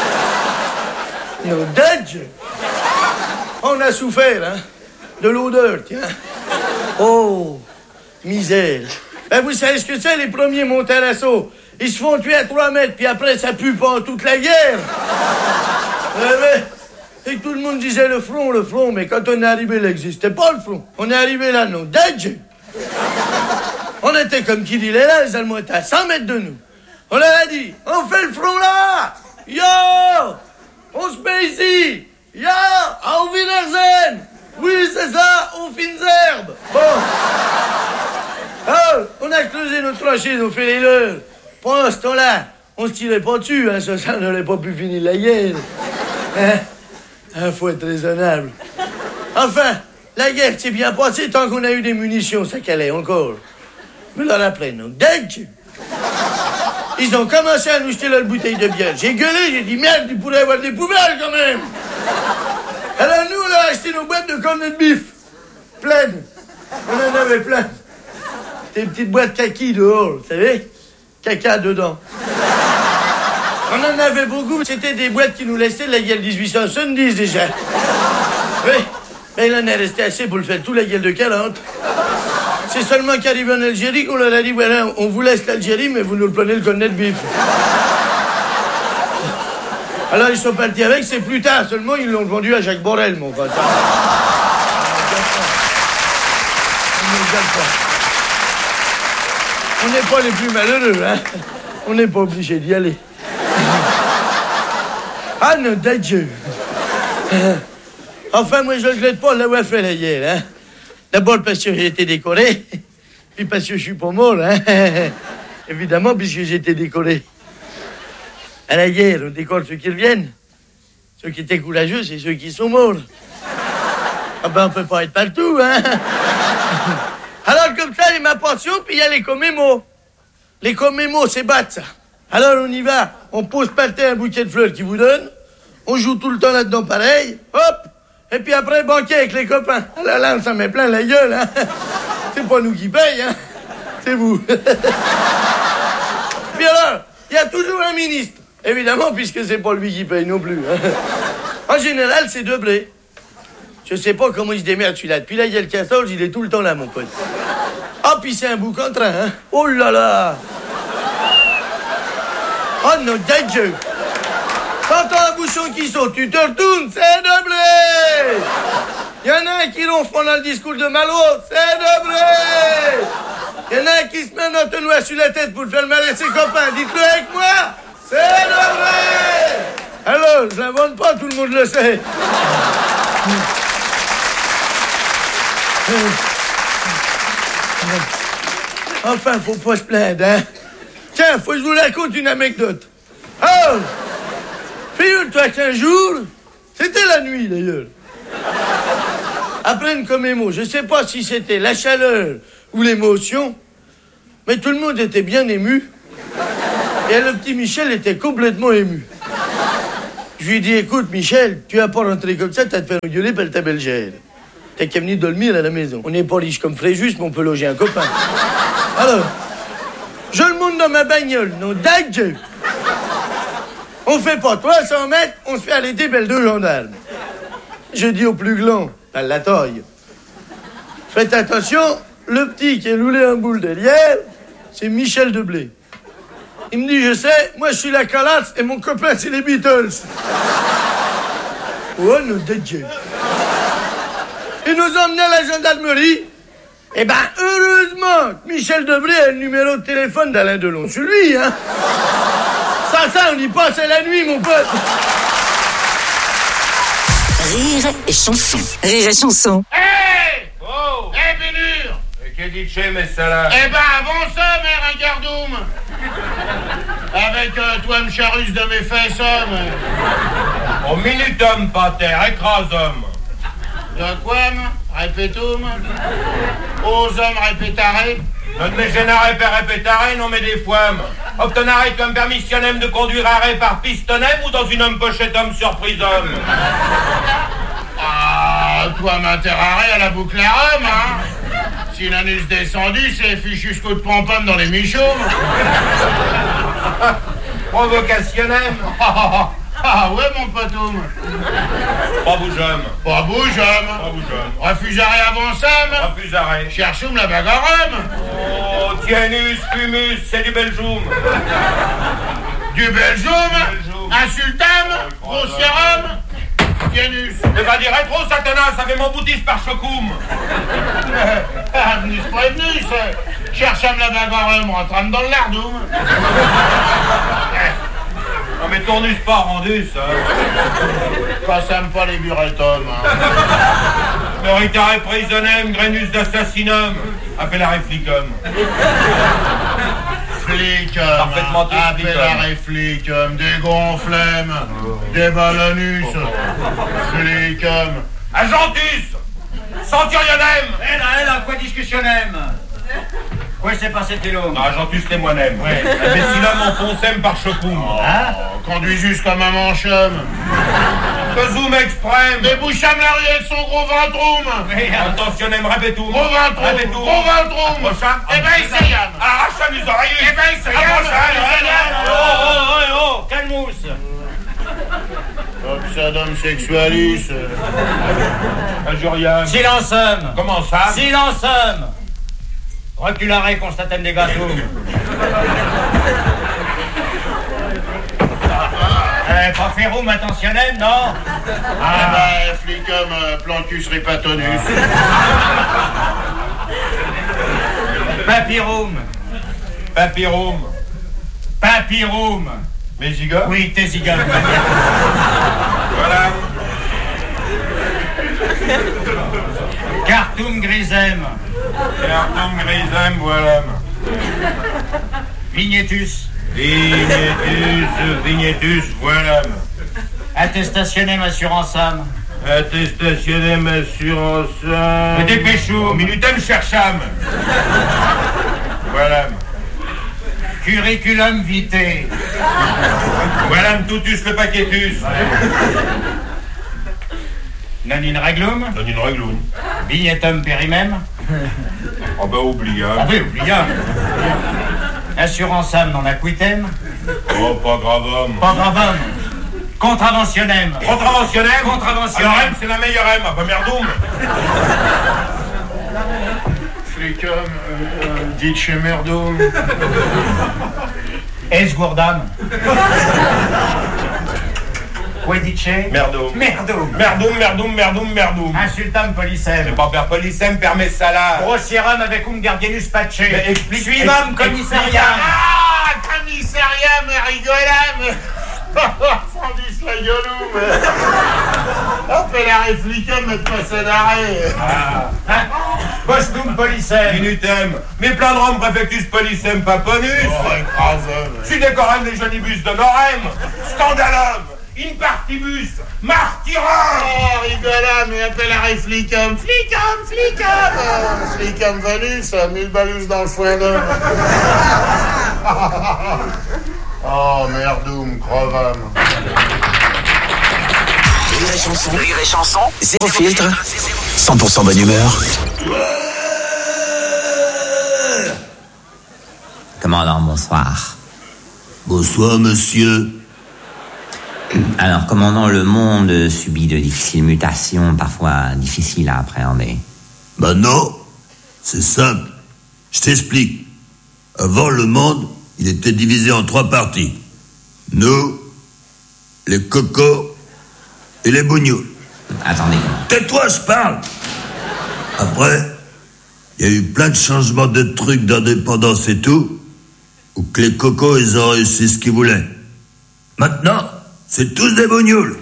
Non, Dieu. On a souffert, hein, de l'odeur, tiens. Oh, misère. Ben, vous savez ce que c'est, les premiers montés à l'assaut? Ils se font tuer à 3 mètres, puis après, ça pue pendant toute la guerre. Et tout le monde disait le front, mais quand on est arrivé, il n'existait pas le front. On est arrivé là, non, Dieu. On était comme qui dit là, les Allemands étaient à 100 mètres de nous. On leur a dit, on fait le front là. Yo, on se met ici. Yo, auf Wiedersehen. Oui, c'est ça, aux fines herbes. Bon. Oh, on a creusé nos tranchées, on fait les leurs. Pendant ce temps-là, on se tirait pas dessus, hein, ça n'aurait pas pu finir la guerre. Hein? Faut être raisonnable. Enfin, la guerre s'est bien passée tant qu'on a eu des munitions, ça calait encore. Mais là, après, non, Dieu. Ils ont commencé à nous jeter leur bouteille de bière. J'ai gueulé, j'ai dit, merde, il pourrait y avoir des poubelles quand même. Alors nous, on a acheté nos boîtes de cornets de bif. Pleines. On en avait plein. Des petites boîtes kaki dehors, vous savez? Caca dedans. On en avait beaucoup. C'était des boîtes qui nous laissaient de la gueule 1870 déjà. Oui. Mais il en est resté assez pour le faire tout la gueule de 40. C'est seulement qu'arrivé en Algérie qu'on leur a dit, voilà, on vous laisse l'Algérie, mais vous nous prenez le cornet de bif. Alors ils sont partis avec, c'est plus tard seulement, ils l'ont vendu à Jacques Borel, mon pote. On n'est pas les plus malheureux, hein. On n'est pas obligé d'y aller. Ah non, Dieu. Enfin, moi, je ne regrette pas de l'avoir fait la guerre, hein. D'abord parce que j'ai été décoré, puis parce que je suis pas mort, hein. Évidemment, puisque j'ai été décoré. À la guerre, on décore ceux qui reviennent. Ceux qui étaient courageux, c'est ceux qui sont morts. Ah ben, on peut pas être partout, hein. Alors, comme ça, il y a ma pension, puis il y a les commémos. Les commémos, c'est battre, ça. Alors, on y va, on pose par terre un bouquet de fleurs qu'ils vous donnent, on joue tout le temps là-dedans pareil, hop, et puis après, banquet avec les copains. Alors là, on s'en met plein la gueule, hein. C'est pas nous qui paye, hein. C'est vous. Puis alors, il y a toujours un ministre. Évidemment, puisque c'est pas lui qui paye non plus, hein. En général, c'est Debré. Je sais pas comment il se démerde celui-là. Depuis là, il y a le 14, il est tout le temps là, mon pote. Ah, puis c'est un bouc en train, hein. Oh là là. Oh non, Dieu. Quand t'as un bouchon qui saute, tu te retournes, c'est Debré. Il y en a un qui ronfle pendant le discours de Malraux, c'est Debré. Il y en a un qui se met un entonnoir sur la tête pour le faire mal à ses copains. Dites-le avec moi, c'est Debré. Alors, je l'invente pas, tout le monde le sait. Enfin, faut pas se plaindre, hein. Tiens, faut que je vous raconte une anecdote. Oh, figure-toi qu'un jour, c'était la nuit d'ailleurs, à pleine commémo, je sais pas si c'était la chaleur ou l'émotion, mais tout le monde était bien ému. Et le petit Michel était complètement ému. Je lui ai dit, écoute Michel, tu vas pas rentrer comme ça, t'as te faire engueuler par ta belle-gère. T'as qu'à venir dormir à la maison. On n'est pas riche comme Fréjus, mais on peut loger un copain. Alors, je le monte dans ma bagnole, non dague. On fait pas 300 mètres, on se fait arrêter belle deux gendarmes. Je dis au plus grand, à la taille, faites attention, le petit qui est roulé en boule derrière, c'est Michel Deblé. Il me dit, je sais, moi je suis la calasse et mon copain c'est les Beatles. Oh, non, dague. Il nous a emmenés à la gendarmerie. Eh ben, heureusement que Michel Debré a le numéro de téléphone d'Alain Delon. C'est lui, hein. Ça, on y passe la nuit, mon pote. Rire et chanson. Rire et chanson. Hé oh. Hé, Bénur. Che dice, messala? Eh ben, avançons, mère, un gardoum. Avec toi, me charus de mes fesses, homme. Au minutum, pater, écrasum. De quam, répétum, aux hommes répétare. Non me génare per répétare, non mais des fois. Obtenare comme permissionnem de conduire arrêt par pistonnem ou dans une homme pochette homme surprise homme. Ah, toi m'interrare à la boucle à Rome, hein. Si l'anus descendu, c'est fichu jusqu'au de pompom dans les michaumes. Provocationnem. Ah ouais, mon potoum. Pas bougeum. Pas bougeum. Pas bougeum. Refusaré avant ça, Refusaré. Cherchoum la bagarre. Oh, tienus, fumus, c'est du belgium. Du belgium. Insultam. Grossierum. Tienus. Ne va dire trop, Satanas, avec mon boutiste par chocoum. Venus prévenus. Chercham la bagarre, rentrame dans le lardoum. Non mais tournus pas rendu, ça. Passam pas les buretums, hein. Meritare prisonnem, grenus d'assassinum. Appellare flicum. Flicum. Parfaitement tous Appellare flicum. Des gonflemmes. Des ballonus. Flicum. Agentus. Centurionem. Elle, quoi discussionnem? Quoi s'est passé, Télo? Agentus les moinem. Ouais. Imbécilum enfoncem par chocoum. Hein? Conduisus comme un manchum. Zoom exprème. Déboucham la rue avec son gros ventroum. Intentionnem rabetum. Gros ventroum. Gros ventroum. Eh ben, essayam. Arracham les oreilles. Eh ben, essayam. Oh, calmousse. Obsadum sexualis. Injuriam. Silencem. Comment ça? Silencem. Reculare constatem des gâteaux. Pas ferum attentionnem, non? Ah bah, flicum, plancus repatonus. Papirum. Papirum. Papirum. Mes zigomes? Oui, tes zigomes. Voilà. Cartum grisem. Cartum grisem, voilà. Vignetus. Vignetus, voilà. Attestationnem assuranceam. Attestationnem assuranceam. Dépêchou. Minutem chercham. Voilà. Curriculum vitae. Voilà tutus le paquetus. Non in reglum. Non in reglum. Vignetum perimem. Oh bah oubliable. Ah oui, oubliable. Assuranceam non acquitem. Oh, pas gravum. Pas gravum. Contraventionnem. Contraventionnem. Contraventionnem. Alors M, c'est la meilleure M, pas merdoum. Flicum, dites chez merdum. Esgourdam. Quedice. Merdum. Merdum. Merdum. Insultam policem. C'est pas per policem, per messala. Grossierum avec gardienus pace. Mais explique. Suivam commissariam. Ah, commissariam, rigolam. Fondis la gueuloum. Appellare flicum, mettre pas ça d'arrêt. Postum policem. Minutem. Mais plein de Rome préfectus policem paponus. Sudécorem les jonibus de Norem. Scandalum. In partibus. Martyrum. Oh, rigolam, et appellerait flicum. Flicum valus, 1000 balus dans le foin d'homme. Oh, merdoum, crevam. Rire et chanson, zéro filtre, 100% bonne humeur. Commandant, bonsoir. Bonsoir, monsieur. Alors, commandant, le monde subit de difficiles mutations, parfois difficiles à appréhender. Ben non, c'est simple. Je t'explique. Avant, le monde, il était divisé en 3 parties. Nous, les cocos et les bougnoules. Attendez. Tais-toi, je parle. Après, il y a eu plein de changements de trucs d'indépendance et tout, où que les cocos, ils ont réussi ce qu'ils voulaient. Maintenant, c'est tous des bougnoules.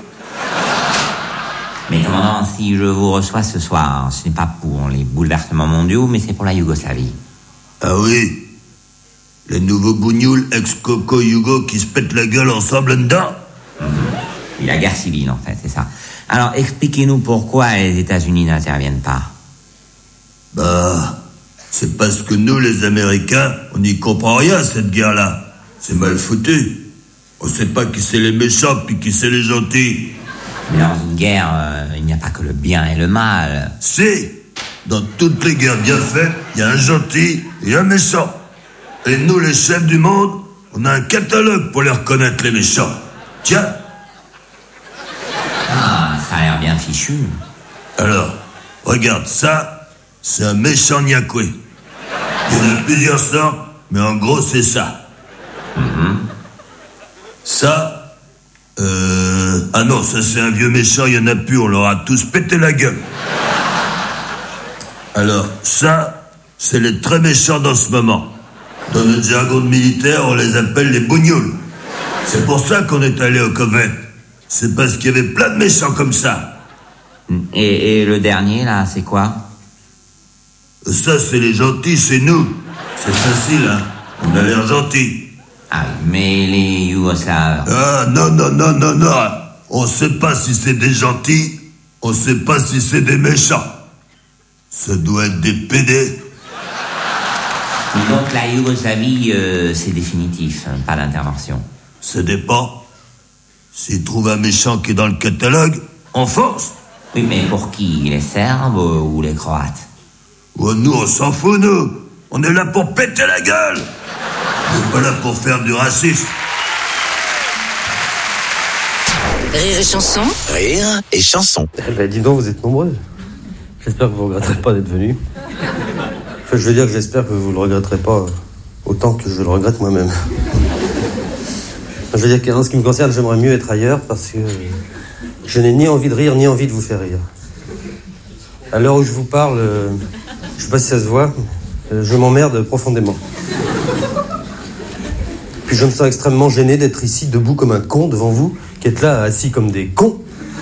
Mais commandant, si je vous reçois ce soir, ce n'est pas pour les bouleversements mondiaux, mais c'est pour la Yougoslavie. Ah oui, les nouveaux bougnoules ex-coco Yougo qui se pètent la gueule ensemble dedans. Et la guerre civile, en fait, c'est ça. Alors, expliquez-nous pourquoi les États-Unis n'interviennent pas. Bah, c'est parce que nous, les Américains, on n'y comprend rien à cette guerre-là. C'est mal foutu. On sait pas qui c'est les méchants puis qui c'est les gentils. Mais dans une guerre, il n'y a pas que le bien et le mal. Si, dans toutes les guerres bien faites, il y a un gentil et un méchant. Et nous, les chefs du monde, on a un catalogue pour les reconnaître, les méchants. Tiens. Ah, ça a l'air bien fichu. Alors, regarde ça, c'est un méchant niakoué. Il y en a plusieurs sortes, mais en gros, c'est ça. Ça, ah non, ça c'est un vieux méchant, il y en a plus, on leur a tous pété la gueule. Alors, ça, c'est les très méchants dans ce moment. Dans notre jargon de militaire, on les appelle les bougnoules. C'est pour ça qu'on est allé au Koweït. C'est parce qu'il y avait plein de méchants comme ça. Et le dernier, là, c'est quoi? Ça, c'est les gentils, c'est nous. C'est facile, hein. On a l'air gentils. Ah, mais les Yougoslaves... Ah, non. On sait pas si c'est des gentils, on sait pas si c'est des méchants. Ça doit être des pédés. Donc la Yougoslavie, c'est définitif, pas d'intervention. Ça dépend. S'ils trouvent un méchant qui est dans le catalogue, on force. Oui, mais pour qui? Les Serbes ou les Croates? Oh, nous, on s'en fout, nous. On est là pour péter la gueule. On n'est pas là pour faire du racisme. Rire et chanson. Rire et chanson. Eh ben, dis donc, vous êtes nombreux. J'espère que vous ne regretterez pas d'être venus. Enfin, je veux dire que j'espère que vous ne le regretterez pas autant que je le regrette moi-même. Je veux dire qu'en ce qui me concerne, j'aimerais mieux être ailleurs parce que je n'ai ni envie de rire, ni envie de vous faire rire. À l'heure où je vous parle, je ne sais pas si ça se voit, je m'emmerde profondément. Puis je me sens extrêmement gêné d'être ici, debout comme un con devant vous, qui êtes là, assis comme des cons.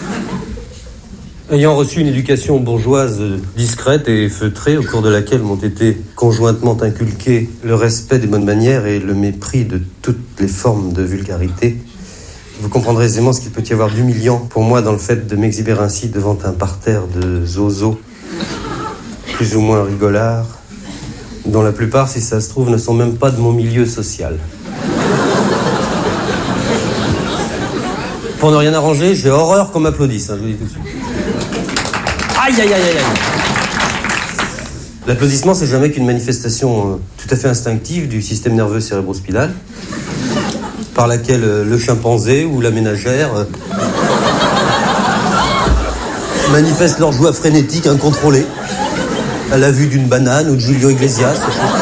Ayant reçu une éducation bourgeoise discrète et feutrée, au cours de laquelle m'ont été conjointement inculqués le respect des bonnes manières et le mépris de toutes les formes de vulgarité, vous comprendrez aisément ce qu'il peut y avoir d'humiliant pour moi dans le fait de m'exhiber ainsi devant un parterre de zozos, plus ou moins rigolards, dont la plupart, si ça se trouve, ne sont même pas de mon milieu social. Pour ne rien arranger, j'ai horreur qu'on m'applaudisse, je vous dis tout de suite. Aïe. L'applaudissement, c'est jamais qu'une manifestation tout à fait instinctive du système nerveux cérébrospinal, par laquelle le chimpanzé ou la ménagère manifestent leur joie frénétique incontrôlée à la vue d'une banane ou de Julio Iglesias.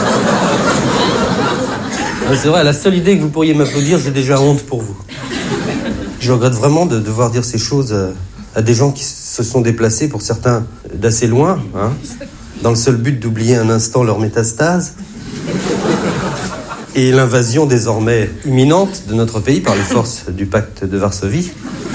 C'est vrai, la seule idée que vous pourriez m'applaudir, j'ai déjà honte pour vous. Je regrette vraiment de devoir dire ces choses à des gens qui se sont déplacés, pour certains d'assez loin, dans le seul but d'oublier un instant leur métastase et l'invasion désormais imminente de notre pays par les forces du pacte de Varsovie.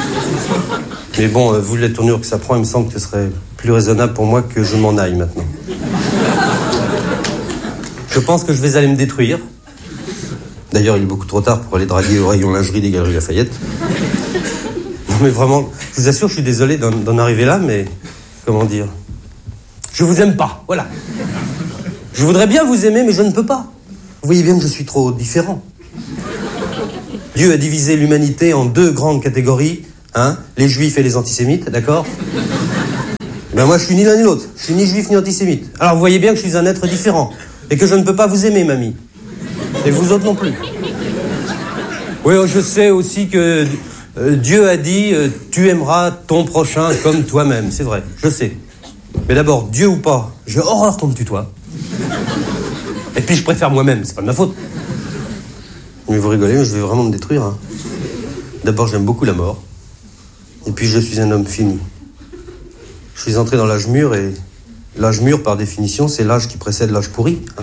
Mais bon, vu la tournure que ça prend, il me semble que ce serait plus raisonnable pour moi que je m'en aille maintenant. Je pense que je vais aller me détruire. D'ailleurs, il est beaucoup trop tard pour aller draguer au rayon lingerie des Galeries Lafayette. Non mais vraiment, je vous assure, je suis désolé d'en arriver là, mais... Comment dire? Je vous aime pas, voilà. Je voudrais bien vous aimer, mais je ne peux pas. Vous voyez bien que je suis trop différent. Dieu a divisé l'humanité en 2 grandes catégories, hein, les juifs et les antisémites, d'accord? Ben moi, je suis ni l'un ni l'autre. Je suis ni juif ni antisémite. Alors vous voyez bien que je suis un être différent. Et que je ne peux pas vous aimer, mamie. Et vous autres non plus. Oui, je sais aussi que Dieu a dit tu aimeras ton prochain comme toi-même. C'est vrai, je sais. Mais d'abord, Dieu ou pas, j'ai horreur qu'on me tutoie. Et puis je préfère moi-même, c'est pas de ma faute. Mais vous rigolez, mais je vais vraiment me détruire. Hein. D'abord, j'aime beaucoup la mort. Et puis je suis un homme fini. Je suis entré dans l'âge mûr et l'âge mûr, par définition, c'est l'âge qui précède l'âge pourri. Hein.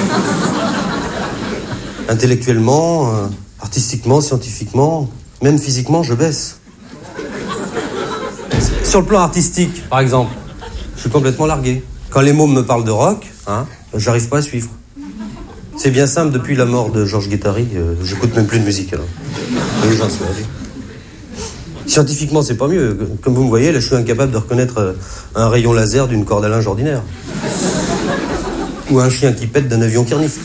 Intellectuellement, artistiquement, scientifiquement, même physiquement, je baisse. Sur le plan artistique, par exemple, je suis complètement largué. Quand les mômes me parlent de rock, hein, j'arrive pas à suivre. C'est bien simple, depuis la mort de Georges Guettari, j'écoute même plus de musique alors. Les gens sont allés. Scientifiquement, c'est pas mieux. Comme vous me voyez, là, je suis incapable de reconnaître un rayon laser d'une corde à linge ordinaire. Ou un chien qui pète d'un avion qui renifle.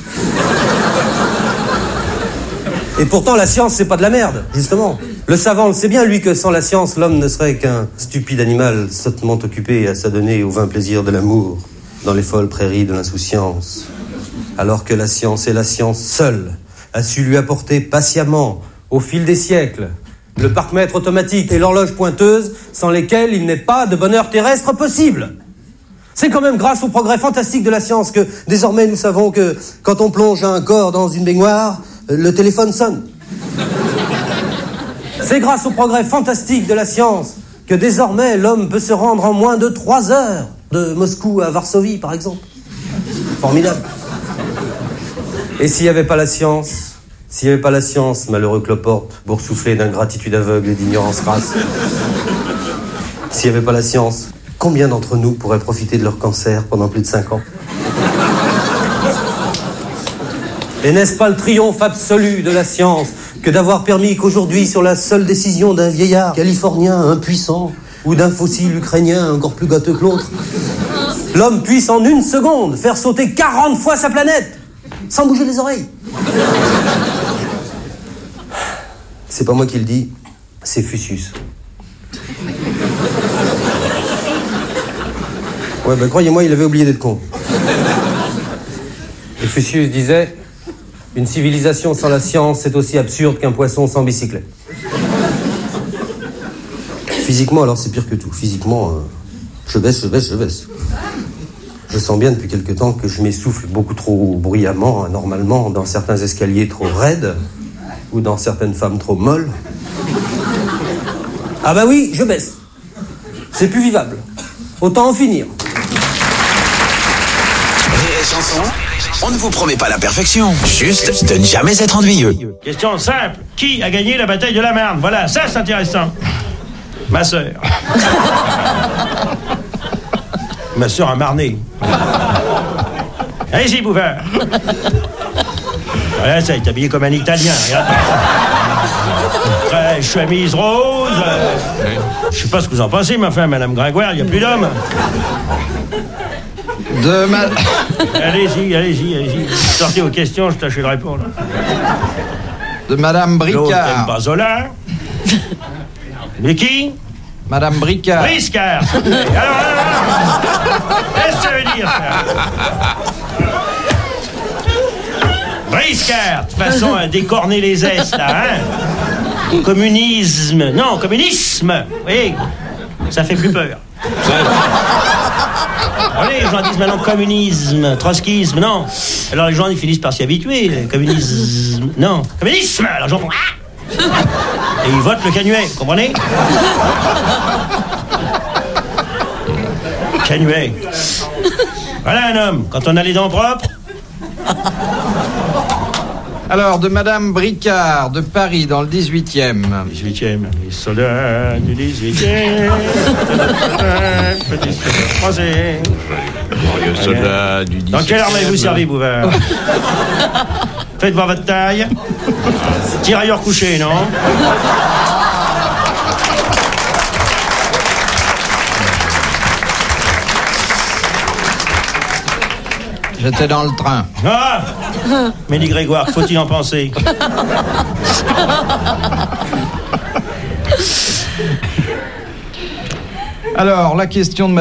Et pourtant, la science, c'est pas de la merde, justement. Le savant le sait bien, lui, que sans la science, l'homme ne serait qu'un stupide animal sottement occupé à s'adonner aux vains plaisirs de l'amour dans les folles prairies de l'insouciance. Alors que la science et la science seule a su lui apporter patiemment, au fil des siècles, le parc-mètre automatique et l'horloge pointeuse sans lesquels il n'est pas de bonheur terrestre possible. C'est quand même grâce au progrès fantastique de la science que désormais nous savons que quand on plonge un corps dans une baignoire, le téléphone sonne. C'est grâce au progrès fantastique de la science que désormais l'homme peut se rendre en moins de 3 heures de Moscou à Varsovie, par exemple. Formidable. Et s'il n'y avait pas la science, malheureux cloporte, boursouflé d'ingratitude aveugle et d'ignorance crasse, s'il n'y avait pas la science, combien d'entre nous pourraient profiter de leur cancer pendant plus de 5 ans? Et n'est-ce pas le triomphe absolu de la science que d'avoir permis qu'aujourd'hui, sur la seule décision d'un vieillard californien impuissant ou d'un fossile ukrainien encore plus gâteux que l'autre, l'homme puisse en 1 seconde faire sauter 40 fois sa planète sans bouger les oreilles? C'est pas moi qui le dis, c'est Fusius. Ouais, ben croyez-moi, il avait oublié d'être con. Et Fusius disait... Une civilisation sans la science, c'est aussi absurde qu'un poisson sans bicyclette. Physiquement, alors, c'est pire que tout. Physiquement, je baisse. Je sens bien depuis quelque temps que je m'essouffle beaucoup trop bruyamment, anormalement, dans certains escaliers trop raides, ou dans certaines femmes trop molles. Ah bah oui, je baisse. C'est plus vivable. Autant en finir. Rire et chanson, on ne vous promet pas la perfection, juste de ne jamais être ennuyeux. Question simple. Qui a gagné la bataille de la Marne? Voilà, ça c'est intéressant. Ma sœur. Ma sœur a marné. Allez-y, Bouvard. Voilà, ça, est habillé comme un Italien, regarde. Très chemise rose. Je sais pas ce que vous en pensez, ma femme, Madame Gringoire, il n'y a plus d'hommes. Allez-y. Sortez aux questions, je tâcherai de répondre. De Madame Bricard. L'autre aime pas Zola. Mais qui? Madame Bricard. Briscard. Alors. Qu'est-ce que ça veut dire, ça? Briscard. De toute façon, décorner les S, là, hein? Communisme. Non, communisme. Oui. Ça fait plus peur. Allez, les gens disent maintenant communisme, trotskisme, non. Alors les gens ils finissent par s'y habituer. Communisme, non. Communisme. Alors les gens font ah. Et ils votent le Canuet, vous comprenez? Canuet. Voilà un homme, quand on a les dents propres. Alors, de Madame Bricard, de Paris, dans le 18e. 18e, les soldats du 18e. Petit français. Glorieux soldat du 17e. Dans quelle armée vous servez, Bouvard? Faites voir votre taille. Tirailleur couché, non? J'étais dans le train. Ah! Mélie Grégoire, faut-il en penser? Alors, la question de